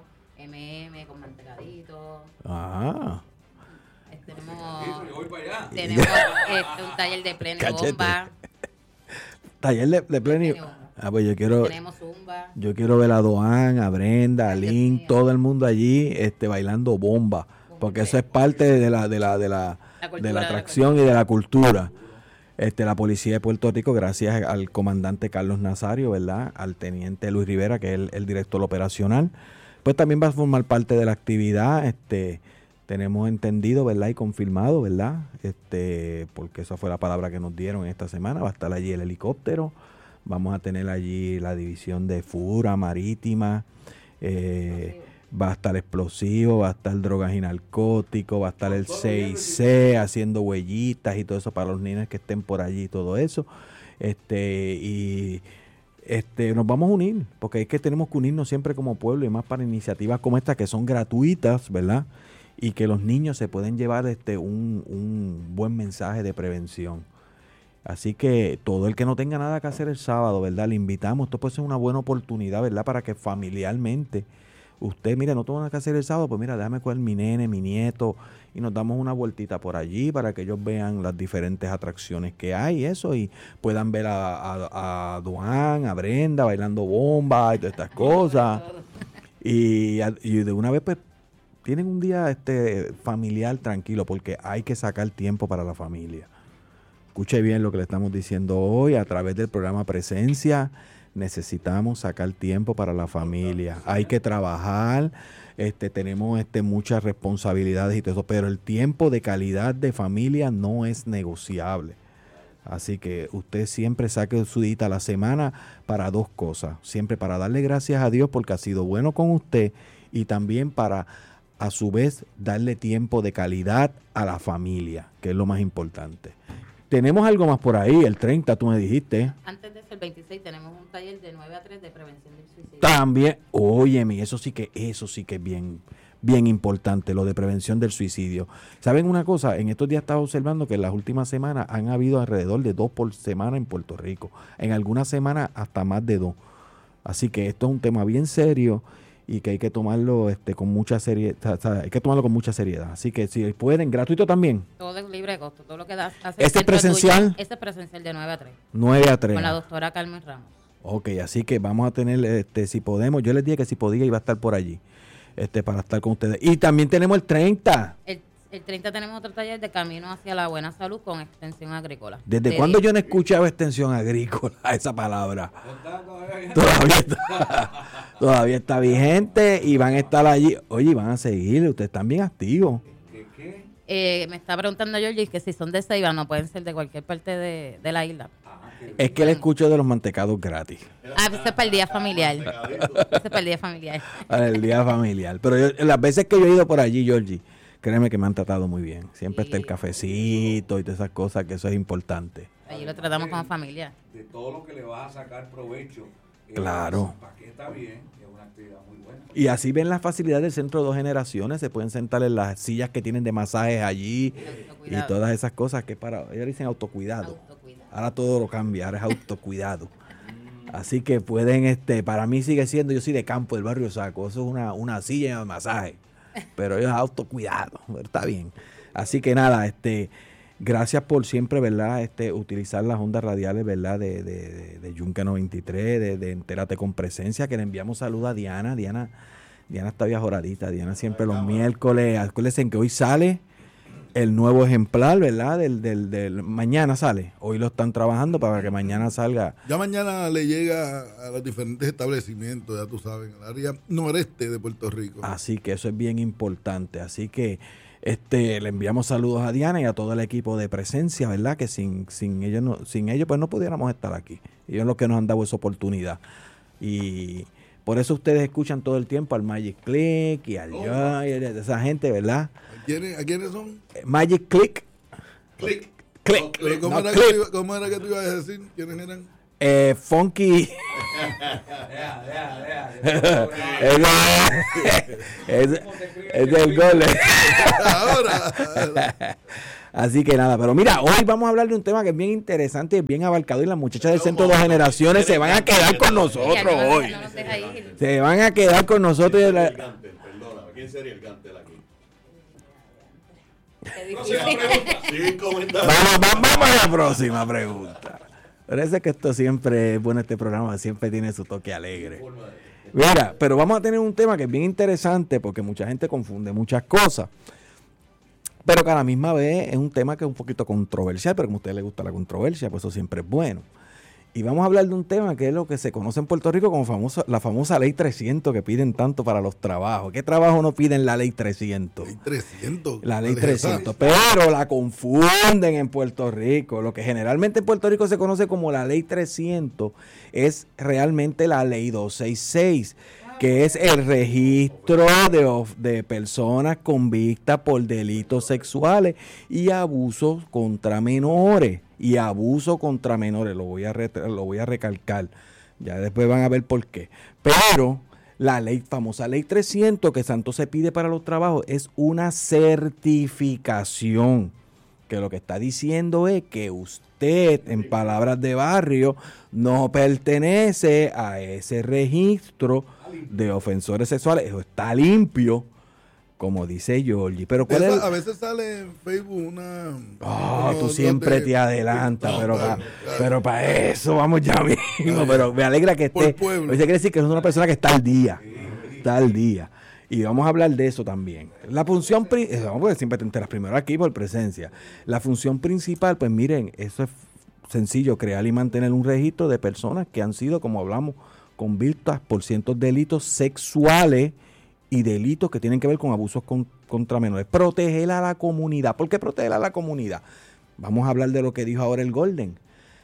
M M con mantecadito. Ah, eh, Tenemos, Yo voy para allá. tenemos este, un taller de pleno Cachete. bomba. taller de, de pleno. Pleno bomba. Ah, pues yo quiero, Tenemos zumba. yo quiero ver a Doan, a Brenda, a Ay, Dios Lynn, mío. todo el mundo allí este, bailando bomba. Porque eso es parte de la, de la, de la, La cultura de de la la atracción y de la cultura. Este, la policía de Puerto Rico, gracias al comandante Carlos Nazario, ¿verdad? Al teniente Luis Rivera, que es el, el director operacional, pues también va a formar parte de la actividad. Este, tenemos entendido, ¿verdad? Y confirmado, ¿verdad? Este, porque esa fue la palabra que nos dieron esta semana. Va a estar allí el helicóptero. Vamos a tener allí la división de Fura Marítima. Eh, va a estar explosivo, va a estar drogas y narcóticos, va a estar el seis C haciendo huellitas y todo eso para los niños que estén por allí y todo eso. Este, y este, nos vamos a unir, porque es que tenemos que unirnos siempre como pueblo y más para iniciativas como esta que son gratuitas, ¿verdad? Y que los niños se pueden llevar este un, un buen mensaje de prevención. Así que todo el que no tenga nada que hacer el sábado, ¿verdad? Le invitamos. Esto puede ser una buena oportunidad, ¿verdad? Para que familiarmente usted, mira, no tengo nada que hacer el sábado, pues mira, déjame coger mi nene, mi nieto, y nos damos una vueltita por allí para que ellos vean las diferentes atracciones que hay, eso, y puedan ver a, a, a Duan, a Brenda bailando bomba y todas estas cosas. Y, y de una vez, pues, tienen un día este familiar tranquilo, porque hay que sacar tiempo para la familia. Escuche bien lo que le estamos diciendo hoy a través del programa Presencia. Necesitamos sacar tiempo para la familia. Hay que trabajar, este, tenemos este, muchas responsabilidades y todo eso, pero el tiempo de calidad de familia no es negociable. Así que usted siempre saque su dita a la semana para dos cosas. Siempre para darle gracias a Dios porque ha sido bueno con usted y también para, a su vez, darle tiempo de calidad a la familia, que es lo más importante. Tenemos algo más por ahí, el treinta, tú me dijiste. Antes de ese, el veintiséis, tenemos un taller de nueve a tres de prevención del suicidio. También, óyeme, eso sí que, eso sí que es bien, bien importante, lo de prevención del suicidio. ¿Saben una cosa? En estos días estaba observando que en las últimas semanas han habido alrededor de dos por semana en Puerto Rico. En algunas semanas hasta más de dos. Así que esto es un tema bien serio y que hay que tomarlo este con mucha seriedad, o sea, hay que tomarlo con mucha seriedad. Así que si pueden, gratuito también. Todo es libre de costo, todo lo que da. ¿Este es presencial? Este es presencial de nueve a tres. nueve a tres. Con la doctora Carmen Ramos. Ok, así que vamos a tener, este, si podemos, yo les dije que si podía iba a estar por allí, este, para estar con ustedes. Y también tenemos el treinta. El, el treinta tenemos otro taller de camino hacia la buena salud con extensión agrícola. ¿Desde De cuándo diez. yo no he escuchado extensión agrícola, esa palabra? Todavía está, todavía está vigente y van a estar allí. Oye, van a seguir, ustedes están bien activos. Eh, me está preguntando Georgie que si son de Ceiba no pueden ser de cualquier parte de, de la isla. Es que le escucho de los mantecados gratis. Ah, eso es para el día familiar. Eso es para el día familiar. Para el día familiar. Pero yo, las veces que yo he ido por allí, Georgie, créeme que me han tratado muy bien. Siempre Sí. está el cafecito y todas esas cosas, que eso es importante. Allí lo tratamos como familia. De todo lo que le vas a sacar provecho. eh, Claro. ¿Para qué está bien? Es una actividad muy buena. Y así ven las facilidades del Centro de Dos Generaciones, se pueden sentar en las sillas que tienen de masajes allí y Autocuidado. todas esas cosas que para, ellos dicen autocuidado. Autocuidado. Ahora todo lo cambia, ahora es autocuidado. Así que pueden, este, para mí sigue siendo, yo soy de campo del barrio Saco, eso es una, una silla de masaje, pero ellos autocuidado, está bien. Así que nada, este, gracias por siempre, ¿verdad? Este, utilizar las ondas radiales, ¿verdad? De, de, de, de Yunque noventa y tres, de, de Entérate con Presencia, que le enviamos saludos a Diana. Diana, Diana está viajoradita, Diana siempre los miércoles, acuérdense que hoy sale el nuevo ejemplar, ¿verdad? Del, del, del, mañana sale, hoy lo están trabajando para que mañana salga. Ya mañana le llega a los diferentes establecimientos, ya tú sabes, en el área noreste de Puerto Rico. Así que eso es bien importante, así que este le enviamos saludos a Diana y a todo el equipo de Presencia, ¿verdad? Que sin sin ellos no, sin ellos pues no pudiéramos estar aquí. Ellos son los que nos han dado esa oportunidad. Y por eso ustedes escuchan todo el tiempo al Magic Click y al Oh. Joy, y a esa gente, ¿verdad? ¿A quiénes, ¿A quiénes son? Magic Click, Click. Click, Pero ¿Cómo, no, era que Click. tú iba- ¿Cómo era que tú ibas a decir? ¿Quiénes eran? eh, Funky. es, es del gol. Ahora. Así que nada, pero mira, hoy vamos a hablar de un tema que es bien interesante y bien abarcado y las muchachas del Centro de Dos Generaciones se van a quedar con nosotros Ya, no nos- hoy. no nos deja ir. Se van a quedar con nosotros. y la- Perdóname, ¿quién sería el Gantel aquí? Qué difícil. Siguen comentando. Vamos, vamos, vamos a la próxima pregunta. Parece que esto siempre es bueno, este programa siempre tiene su toque alegre. Mira, pero vamos a tener un tema que es bien interesante porque mucha gente confunde muchas cosas. Pero que a la misma vez es un tema que es un poquito controversial, pero como a usted le gusta la controversia, pues eso siempre es bueno. Y vamos a hablar de un tema que es lo que se conoce en Puerto Rico como famosa, la famosa Ley trescientos que piden tanto para los trabajos. ¿Qué trabajo no piden la Ley trescientos? Ley trescientos. La Ley trescientos. Pero la confunden en Puerto Rico. Lo que generalmente en Puerto Rico se conoce como la Ley trescientos es realmente la Ley doscientos sesenta y seis, que es el registro de, of- de personas convictas por delitos sexuales y abusos contra menores. Y abuso contra menores, lo voy a re- lo voy a recalcar. Ya después van a ver por qué. Pero la ley, famosa Ley trescientos que Santo se pide para los trabajos es una certificación. Que lo que está diciendo es que usted, en palabras de barrio, no pertenece a ese registro de ofensores sexuales. Eso está limpio, como dice Georgie. Pero ¿cuál Eso, es? a veces sale en Facebook una... Oh, uno tú de- siempre de- te adelantas, No, pero claro, para claro. pero para eso vamos ya mismo. Pero me alegra que Por esté. pueblo. Eso quiere decir que es una persona que está al día. Está al día. Y vamos a hablar de eso también. La función, pri- eh, vamos a ver, siempre te enteras primero aquí por presencia. La función principal, pues miren, eso es sencillo, crear y mantener un registro de personas que han sido, como hablamos, convictas por ciertos delitos sexuales y delitos que tienen que ver con abusos con- contra menores. Proteger a la comunidad. ¿Por qué proteger a la comunidad? Vamos a hablar de lo que dijo ahora el Golden.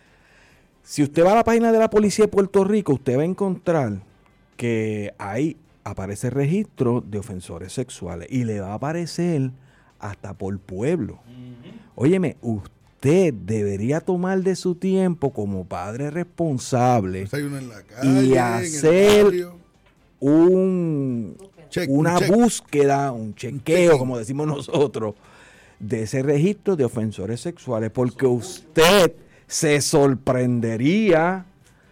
Si usted va a la página de la Policía de Puerto Rico, usted va a encontrar que ahí aparece registro de ofensores sexuales y le va a aparecer hasta por pueblo. Óyeme, usted debería tomar de su tiempo como padre responsable Pues hay uno en la calle, y en el hacer barrio. un, Check, una un check. búsqueda, un chequeo, checking. como decimos nosotros, de ese registro de ofensores sexuales, porque usted se sorprendería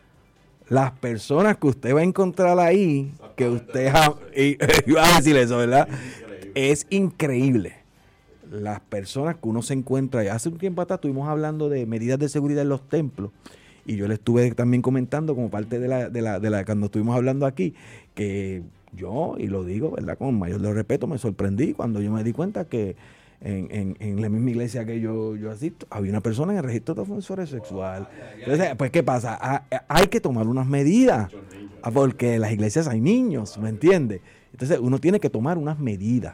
las personas que usted va a encontrar ahí, que usted ja- y- iba a decir eso, ¿verdad? Es increíble. Las personas que uno se encuentra ahí. Hace un tiempo atrás estuvimos hablando de medidas de seguridad en los templos y yo le estuve también comentando como parte de la, de la, de la cuando estuvimos hablando aquí, que yo, y lo digo, ¿verdad? Con mayor de respeto, me sorprendí cuando yo me di cuenta que en, en, en la misma iglesia que yo, yo asisto, había una persona en el registro de ofensores sexual. Entonces, pues, ¿qué pasa? Ha- hay que tomar unas medidas, ah, porque en las iglesias hay niños, ¿me entiendes? Entonces, uno tiene que tomar unas medidas,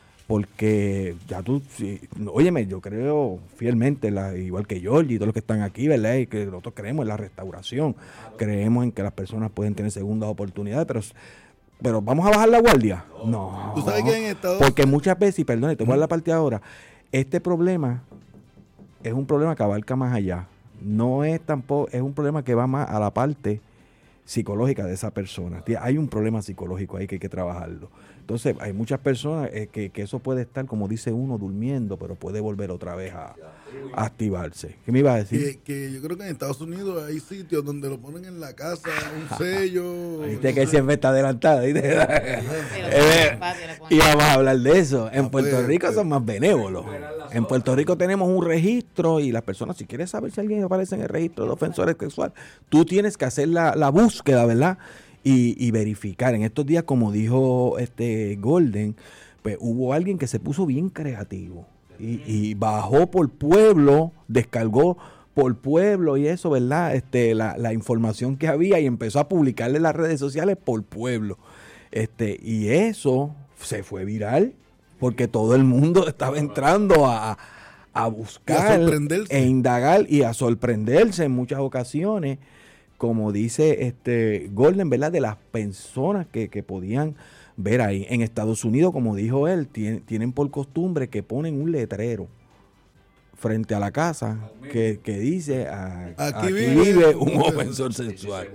porque ya tú, sí, óyeme, yo creo fielmente, la, igual que Georgie y todos los que están aquí, ¿verdad? Y que nosotros creemos en la restauración, creemos en que las personas pueden tener segundas oportunidades, pero... Pero ¿vamos a bajar la guardia? No. Tú sabes que en Estados Porque muchas veces, y perdón, te voy a dar la parte ahora, este problema es un problema que abarca más allá. No es tampoco, es un problema que va más a la parte psicológica de esa persona. Tie- Hay un problema psicológico ahí que hay que trabajarlo. Entonces, hay muchas personas eh, que, que eso puede estar, como dice uno, durmiendo, pero puede volver otra vez a, a activarse. ¿Qué me iba a decir? Que, que yo creo que en Estados Unidos hay sitios donde lo ponen en la casa, un sello. Viste que él siempre está adelantado. ¿Viste? Eh, y vamos a hablar de eso. En Ah, Puerto pues, Rico pues. son más benévolos. En Puerto Rico tenemos un registro y las personas, si quieres saber si alguien aparece en el registro de ofensores sexuales, tú tienes que hacer la, la búsqueda, ¿verdad? Y, y verificar. En estos días, como dijo este Golden, pues hubo alguien que se puso bien creativo y, y bajó por pueblo, descargó por pueblo y eso, ¿verdad? Este, la, la información que había y empezó a publicarle en las redes sociales por pueblo. Este, y eso se fue viral porque todo el mundo estaba entrando a, a buscar Y a sorprenderse. e indagar y a sorprenderse en muchas ocasiones, como dice este Golden, ¿verdad? De las personas que, que podían ver ahí. En Estados Unidos, como dijo él, tienen, tienen por costumbre que ponen un letrero frente a la casa que, que dice ah, Aquí aquí, vive vive un un ofensor ofensor sexual.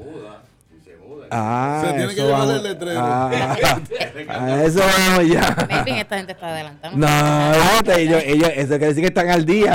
Ah, Se tiene que eso llevar vamos- el letrero. ah, a eso vamos ya. Maybe esta gente está adelantando. No, fíjate, ellos, ellos, eso quiere decir que están al día.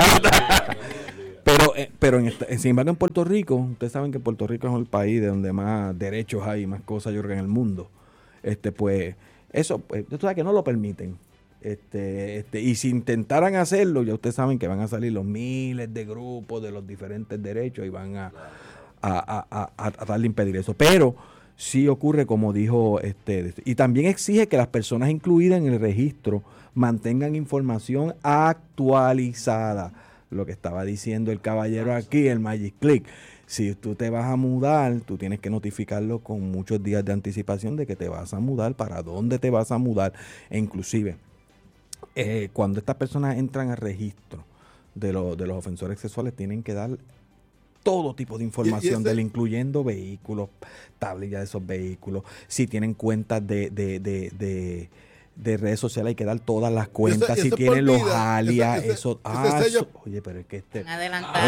Pero, eh, pero en esta- sin embargo en Puerto Rico, ustedes saben que Puerto Rico es el país de donde más derechos hay, más cosas yo creo que en el mundo. Este, pues, eso, pues, tú sabes que no lo permiten. Este, este, y si intentaran hacerlo, ya ustedes saben que van a salir los miles de grupos de los diferentes derechos y van a, a, a, a, a tratar de impedir eso. Pero sí ocurre, como dijo este, y también exige que las personas incluidas en el registro mantengan información actualizada. Lo que estaba diciendo el caballero aquí, el Magic Click. Si tú te vas a mudar, tú tienes que notificarlo con muchos días de anticipación de que te vas a mudar, para dónde te vas a mudar. E inclusive, eh, cuando estas personas entran al registro de, lo, de los ofensores sexuales, tienen que dar todo tipo de información, ese- del incluyendo vehículos, tablillas de esos vehículos. Si tienen cuentas de, de, de, de, de redes sociales, hay que dar todas las cuentas. ese- si ese tienen por los vida, alias, ese- ese- eso. ese ah, sello- eso- oye, pero es que este. Adelantado.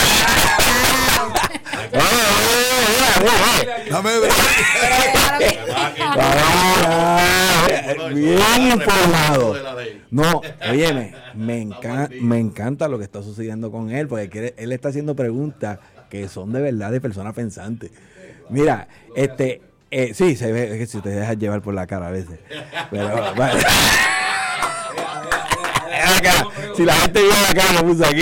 Dame ver. Ah, bien informado. No, óyeme, me, encan- me encanta lo que está sucediendo con él, porque quiere- él está haciendo preguntas que son de verdad de personas pensantes. Mira, este, eh, sí, se ve es que si te dejas llevar por la cara a veces. Pero, vale. Acá, si la gente vio la cara, lo puse aquí.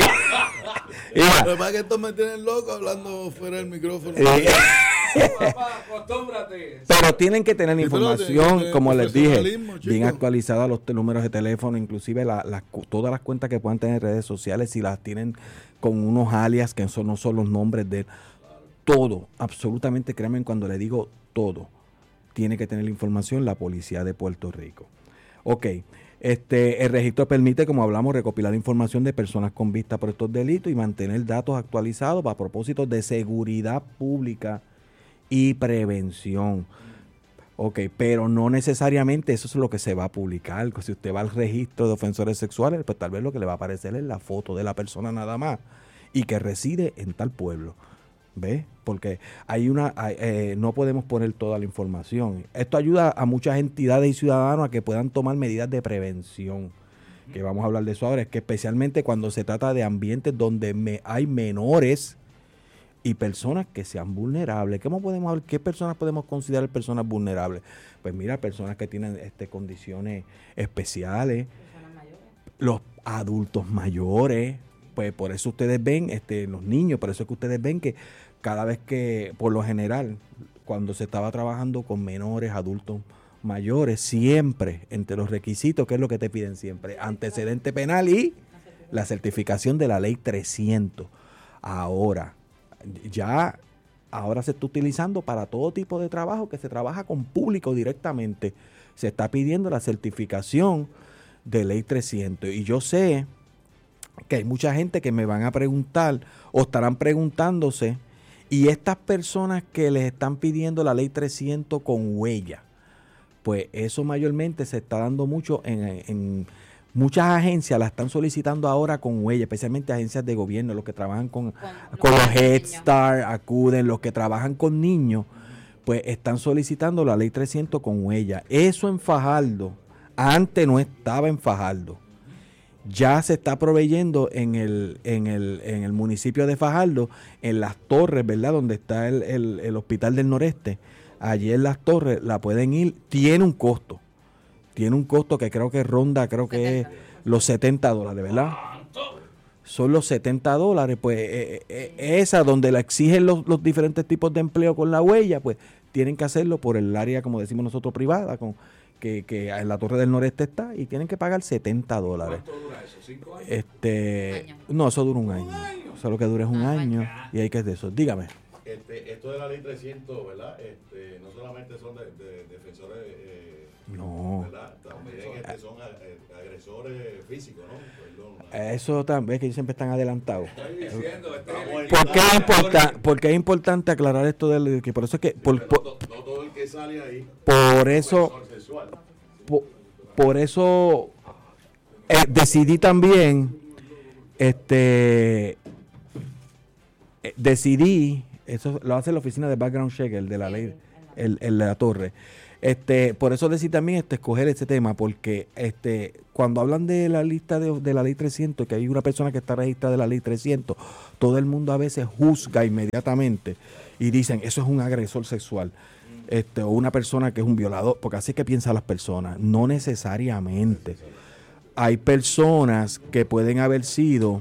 Mira, Lo que pasa es que estos me tienen loco hablando fuera del micrófono. eh, Papá, acostúmbrate. pero tienen que tener Sí, pero información, de- de como les dije, profesionalismo, bien chico. actualizada, los te- números de teléfono, inclusive la- las cu- todas las cuentas que puedan tener en redes sociales, si las tienen con unos alias que son, no son los nombres de todo, absolutamente, créanme cuando le digo todo, tiene que tener la información la policía de Puerto Rico. Ok, este, el registro permite, como hablamos, recopilar información de personas con vista por estos delitos y mantener datos actualizados para propósitos de seguridad pública y prevención. Ok, pero no necesariamente eso es lo que se va a publicar. Si usted va al registro de ofensores sexuales, pues tal vez lo que le va a aparecer es la foto de la persona nada más y que reside en tal pueblo. ¿Ves? Porque hay una, hay, eh, no podemos poner toda la información. Esto ayuda a muchas entidades y ciudadanos a que puedan tomar medidas de prevención. Que vamos a hablar de eso ahora. Es que especialmente cuando se trata de ambientes donde me, hay menores y personas que sean vulnerables. ¿Cómo podemos hablar? ¿Qué personas podemos considerar personas vulnerables? Pues mira, personas que tienen este, condiciones especiales, los adultos mayores, pues por eso ustedes ven, este, los niños, por eso es que ustedes ven que cada vez que, por lo general, cuando se estaba trabajando con menores, adultos mayores, siempre entre los requisitos, ¿qué es lo que te piden siempre? Antecedente penal y la certificación de la ley trescientos. Ahora, ya, ahora se está utilizando para todo tipo de trabajo que se trabaja con público directamente. Se está pidiendo la certificación de ley trescientos. Y yo sé que hay mucha gente que me van a preguntar o estarán preguntándose, y estas personas que les están pidiendo la ley trescientos con huella, pues eso mayormente se está dando mucho en, en muchas agencias, la están solicitando ahora con huella, especialmente agencias de gobierno, los que trabajan con, con, con los Head Start, acuden, los que trabajan con niños, pues están solicitando la ley trescientos con huella. Eso en Fajardo, antes no estaba en Fajardo. Ya se está proveyendo en el, en el, en el municipio de Fajardo, en Las Torres, ¿verdad? Donde está el, el, el Hospital del Noreste. Allí en Las Torres la pueden ir, tiene un costo. Tiene un costo que creo que ronda, creo que es los setenta dólares, ¿verdad? Son los setenta dólares, pues eh, eh, esa donde la exigen los, los diferentes tipos de empleo con la huella, pues tienen que hacerlo por el área, como decimos nosotros, privada, con que, que en la Torre del Noreste está, y tienen que pagar setenta dólares. ¿Cuánto dura eso? ¿Cinco años? Este, no, eso dura un año. Eso lo que dura es un año, y hay que de eso. Dígame. Este, esto de la ley trescientos, ¿verdad? Este, no solamente son de, de defensores, eh, No. ¿verdad? También este, son eh, agresores físicos, ¿no? Perdón. Eso también, es que ellos siempre están adelantados. Estoy diciendo, este es el- ¿Por qué, es importa- por qué es importante aclarar esto del que por eso es que por, Pero por, no, no todo el que sale ahí por es eso ofensor sexual. por, por eso eh, decidí también este eh, decidí, eso lo hace la oficina de background check, el de la ley, el, el de la torre. Este, por eso decidí también este, escoger este tema, porque este, cuando hablan de la lista de, de la ley trescientos, que hay una persona que está registrada de la ley trescientos, todo el mundo a veces juzga inmediatamente y dicen, eso es un agresor sexual, este, o una persona que es un violador, porque así es que piensan las personas. No necesariamente. hay personas que pueden haber sido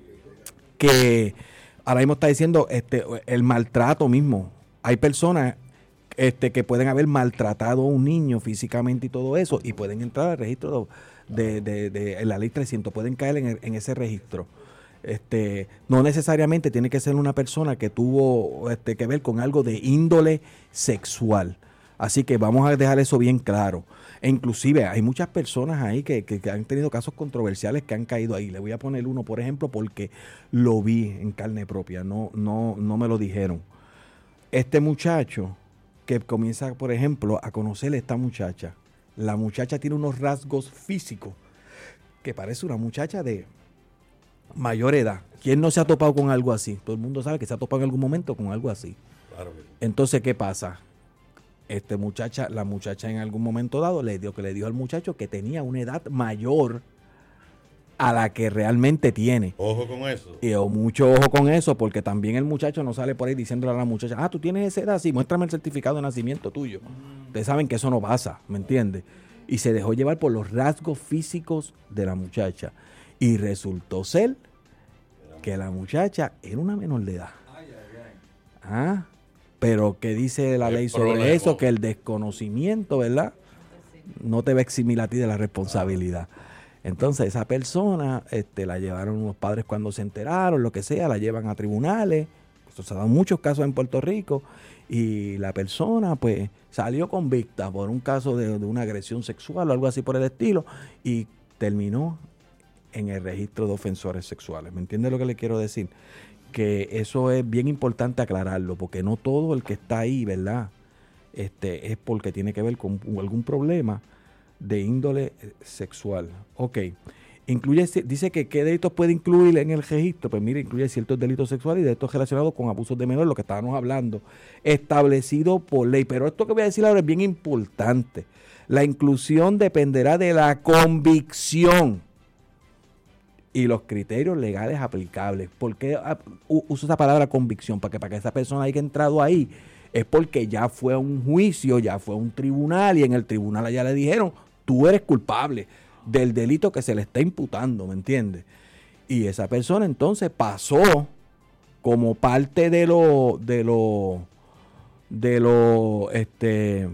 que ahora mismo está diciendo este el maltrato mismo. Hay personas este que pueden haber maltratado a un niño físicamente y todo eso y pueden entrar al registro de, de, de, de en la ley trescientos, pueden caer en, el, en ese registro. Este, no necesariamente tiene que ser una persona que tuvo este, que ver con algo de índole sexual. Así que vamos a dejar eso bien claro. E inclusive hay muchas personas ahí que, que, que han tenido casos controversiales que han caído ahí. Le voy a poner uno, por ejemplo, porque lo vi en carne propia, no, no, no me lo dijeron. Este muchacho que comienza, por ejemplo, a conocerle a esta muchacha. La muchacha tiene unos rasgos físicos que parece una muchacha de mayor edad. ¿Quién no se ha topado con algo así? Todo el mundo sabe que se ha topado en algún momento con algo así. Claro que sí. Entonces, ¿qué pasa? Este muchacha, la muchacha en algún momento dado le dio que le dijo al muchacho que tenía una edad mayor a la que realmente tiene. Ojo con eso. Y o mucho ojo con eso, porque también el muchacho no sale por ahí diciéndole a la muchacha, ah, tú tienes esa edad, sí, muéstrame el certificado de nacimiento tuyo. Mm. Ustedes saben que eso no pasa, ¿me entiendes? Y se dejó llevar por los rasgos físicos de la muchacha. Y resultó ser que la muchacha era una menor de edad. Ah, pero ¿qué dice la ley sobre eso? Que el desconocimiento, ¿verdad? No te va a eximir a ti de la responsabilidad. Entonces esa persona este, la llevaron los padres cuando se enteraron, lo que sea, la llevan a tribunales. Esto se ha dado muchos casos en Puerto Rico. Y la persona pues salió convicta por un caso de, de una agresión sexual o algo así por el estilo y terminó en el registro de ofensores sexuales. ¿Me entiende lo que le quiero decir? Que eso es bien importante aclararlo, porque no todo el que está ahí, ¿verdad? Este, es porque tiene que ver con algún problema de índole sexual. Ok. Incluye, dice que qué delitos puede incluir en el registro. Pues mire, incluye ciertos delitos sexuales y delitos relacionados con abusos de menores, lo que estábamos hablando, establecido por ley. Pero esto que voy a decir ahora es bien importante. La inclusión dependerá de la convicción y los criterios legales aplicables. ¿Por qué uso esa palabra convicción? Para que, para que esa persona haya entrado ahí es porque ya fue a un juicio, ya fue a un tribunal y en el tribunal ya le dijeron, tú eres culpable del delito que se le está imputando, ¿me entiendes? Y esa persona entonces pasó como parte de lo, de lo, de lo, este,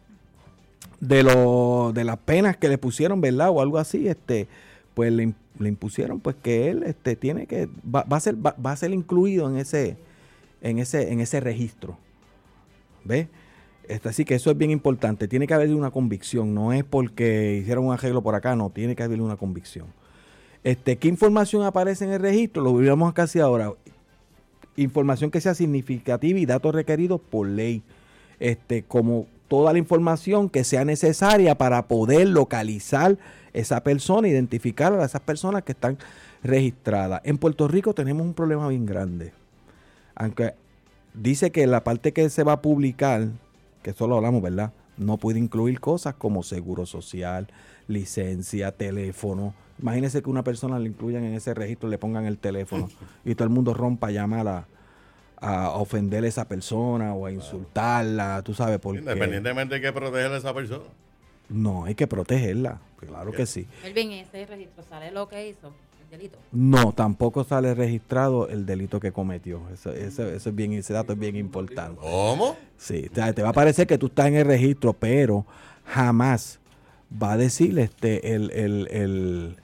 de lo, de las penas que le pusieron, ¿verdad? O algo así, este, pues le, le impusieron, pues que él, este, tiene que, va, va a ser, va, va a ser incluido en ese, en ese, en ese registro, ¿ves? Este, así que eso es bien importante. Tiene que haber una convicción. No es porque hicieron un arreglo por acá, no. Tiene que haber una convicción. Este, ¿qué información aparece en el registro? Lo veamos casi ahora. Información que sea significativa y datos requeridos por ley. Este, como toda la información que sea necesaria para poder localizar esa persona, identificar a esas personas que están registradas. En Puerto Rico tenemos un problema bien grande. Aunque dice que la parte que se va a publicar, que eso lo hablamos, ¿verdad? No puede incluir cosas como seguro social, licencia, teléfono. Imagínense que una persona le incluyan en ese registro, le pongan el teléfono y todo el mundo rompa a llamar a, a ofender a esa persona o a insultarla, tú sabes por qué. Independientemente hay que proteger a esa persona. No, hay que protegerla, claro que sí. Melvin, en ese registro sale lo que hizo, el delito. No, tampoco sale registrado el delito que cometió. Eso, eso, eso es bien, ese dato es bien importante. ¿Cómo? Sí, te, te va a parecer que tú estás en el registro, pero jamás va a decir este el, el, el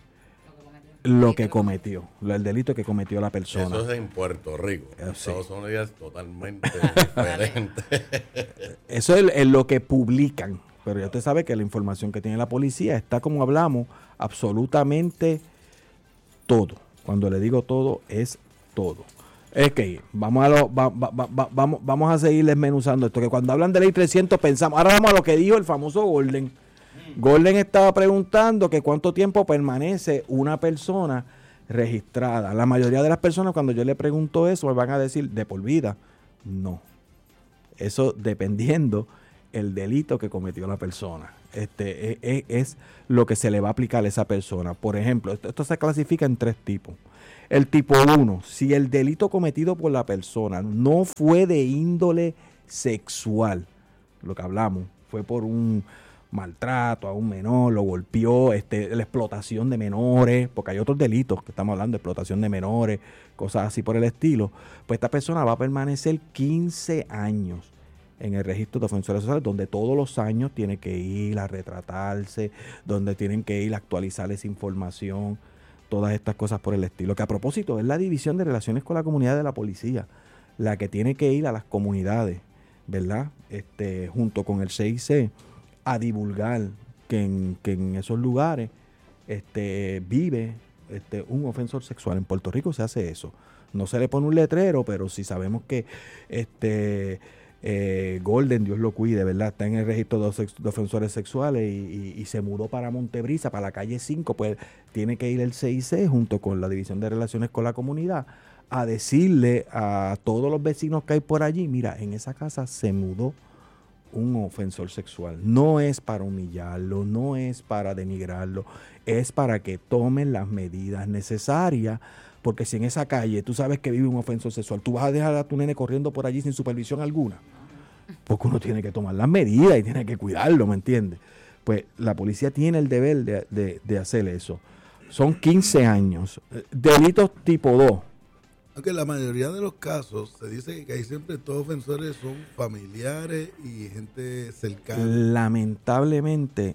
lo que cometió, el delito que cometió la persona. Eso es en Puerto Rico. En Sí. Estados Unidos es totalmente diferente. Eso es, es lo que publican. Pero ya usted sabe que la información que tiene la policía está, como hablamos, absolutamente todo. Cuando le digo todo, es todo. Es que vamos a, lo, va, va, va, vamos, vamos a seguir desmenuzando esto. Que cuando hablan de ley trescientos pensamos, ahora vamos a lo que dijo el famoso Golden. Golden estaba preguntando que cuánto tiempo permanece una persona registrada. La mayoría de las personas, cuando yo le pregunto eso, me van a decir de por vida. No. Eso dependiendo el delito que cometió la persona. Este es, es, es lo que se le va a aplicar a esa persona. Por ejemplo, esto, esto se clasifica en tres tipos. El tipo uno, si el delito cometido por la persona no fue de índole sexual, lo que hablamos, fue por un maltrato a un menor, lo golpeó, este, la explotación de menores, porque hay otros delitos que estamos hablando, explotación de menores, cosas así por el estilo, pues esta persona va a permanecer quince años en el registro de ofensores sociales, donde todos los años tiene que ir a retratarse, donde tienen que ir a actualizar esa información, todas estas cosas por el estilo. Que a propósito, es la División de Relaciones con la Comunidad de la Policía la que tiene que ir a las comunidades, ¿verdad? Este, junto con el C I C, a divulgar que en, que en esos lugares este, vive este, un ofensor sexual. En Puerto Rico se hace eso. No se le pone un letrero, pero si sabemos que este eh, Golden, Dios lo cuide, ¿verdad? Está en el registro de, sex, de ofensores sexuales y, y, y se mudó para Montebrisa, para la calle cinco, pues tiene que ir el C I C junto con la División de Relaciones con la Comunidad a decirle a todos los vecinos que hay por allí, mira, en esa casa se mudó un ofensor sexual. No es para humillarlo, no es para denigrarlo, es para que tomen las medidas necesarias, porque si en esa calle tú sabes que vive un ofensor sexual, tú vas a dejar a tu nene corriendo por allí sin supervisión alguna, porque uno tiene que tomar las medidas y tiene que cuidarlo, ¿me entiendes? Pues la policía tiene el deber de, de, de hacer eso. Son quince años. Delitos tipo dos. Aunque en la mayoría de los casos se dice que hay siempre todos ofensores son familiares y gente cercana. Lamentablemente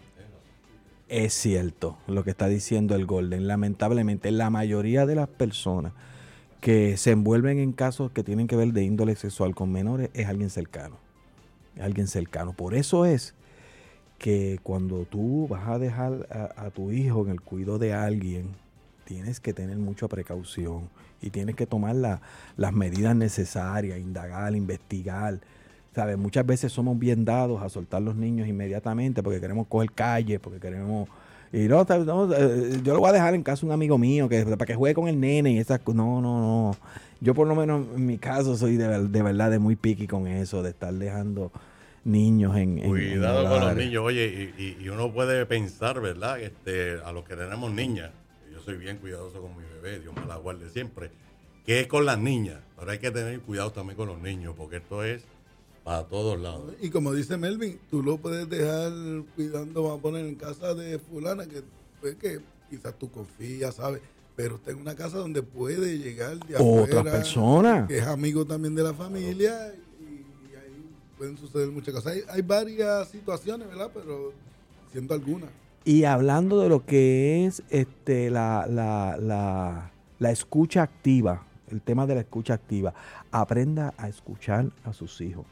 es cierto lo que está diciendo el Golden. Lamentablemente la mayoría de las personas que se envuelven en casos que tienen que ver de índole sexual con menores es alguien cercano. Es alguien cercano. Por eso es que cuando tú vas a dejar a, a tu hijo en el cuidado de alguien, tienes que tener mucha precaución y tienes que tomar la, las medidas necesarias, indagar, investigar. ¿Sabes? Muchas veces somos bien dados a soltar los niños inmediatamente porque queremos coger calle, porque queremos... Y no, no, yo lo voy a dejar en casa de un amigo mío que para que juegue con el nene y esas cosas. No, no, no. Yo por lo menos en mi caso soy de, de verdad de muy piqui con eso, de estar dejando niños en... en Cuidado en con los niños, oye, y, y, y uno puede pensar, ¿verdad? Este, a los que tenemos niñas, yo soy bien cuidadoso con mi bebé, Dios me la guarde siempre, que es con las niñas, pero hay que tener cuidado también con los niños, porque esto es para todos lados. Y como dice Melvin, tú lo puedes dejar cuidando, vamos a poner en casa de fulana, que, pues, que quizás tú confías, ¿sabes? Pero está en una casa donde puede llegar de otra afuera, persona, que es amigo también de la familia, y, y ahí pueden suceder muchas cosas. Hay, hay varias situaciones, ¿verdad? Pero siendo algunas. Y hablando de lo que es este la, la, la, la escucha activa, el tema de la escucha activa, aprenda a escuchar a sus hijos.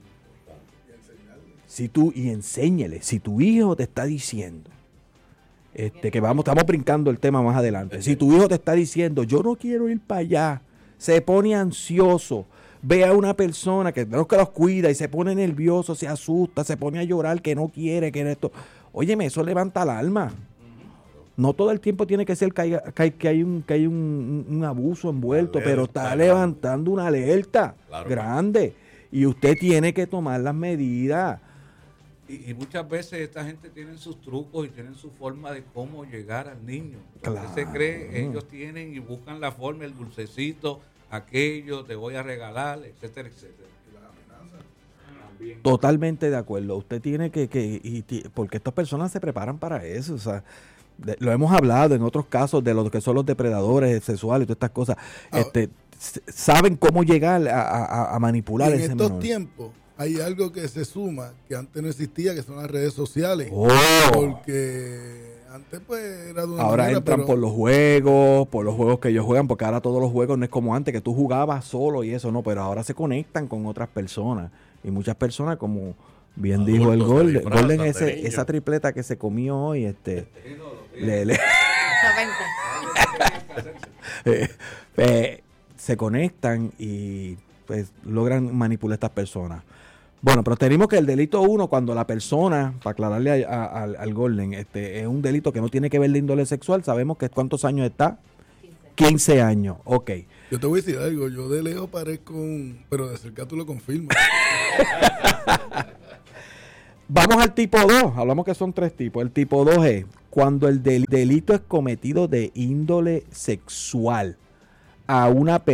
Si tú, y enséñele, si tu hijo te está diciendo, este, que vamos, estamos brincando el tema más adelante, si tu hijo te está diciendo, yo no quiero ir para allá, se pone ansioso, ve a una persona que no que los cuida y se pone nervioso, se asusta, se pone a llorar, que no quiere, que esto, óyeme, eso levanta el alma. No todo el tiempo tiene que ser que hay, que hay, que hay, un, que hay un, un abuso envuelto, alerta, pero está claro, levantando una alerta claro, grande. Y usted tiene que tomar las medidas. Y, y muchas veces esta gente tiene sus trucos y tienen su forma de cómo llegar al niño. Claro. Usted se cree, ellos tienen y buscan la forma, el dulcecito, aquello, te voy a regalar, etcétera, etcétera. También. Totalmente de acuerdo. Usted tiene que, que y, porque estas personas se preparan para eso, o sea, de, lo hemos hablado en otros casos de los que son los depredadores sexuales y todas estas cosas. Ah, este, saben cómo llegar a, a, a manipular en ese estos menor. tiempos hay algo que se suma que antes no existía, que son las redes sociales. Oh. Porque antes pues era de una ahora manera, entran pero... por los juegos, por los juegos que ellos juegan, porque ahora todos los juegos no es como antes, que tú jugabas solo y eso, no, pero ahora se conectan con otras personas. Y muchas personas, como bien Adultos, dijo el Golden, Golden de ese, esa tripleta que se comió hoy, este, le, le, eh, eh, se conectan y pues logran manipular a estas personas. Bueno, pero tenemos que el delito uno, cuando la persona, para aclararle a, a, al, al Golden, este, es un delito que no tiene que ver de índole sexual, sabemos que cuántos años está, quince años, ok. Yo te voy a decir algo, yo de lejos parezco un, pero de cerca tú lo confirmas. Vamos al tipo dos, hablamos que son tres tipos. El tipo dos es cuando el del, delito es cometido de índole sexual a una persona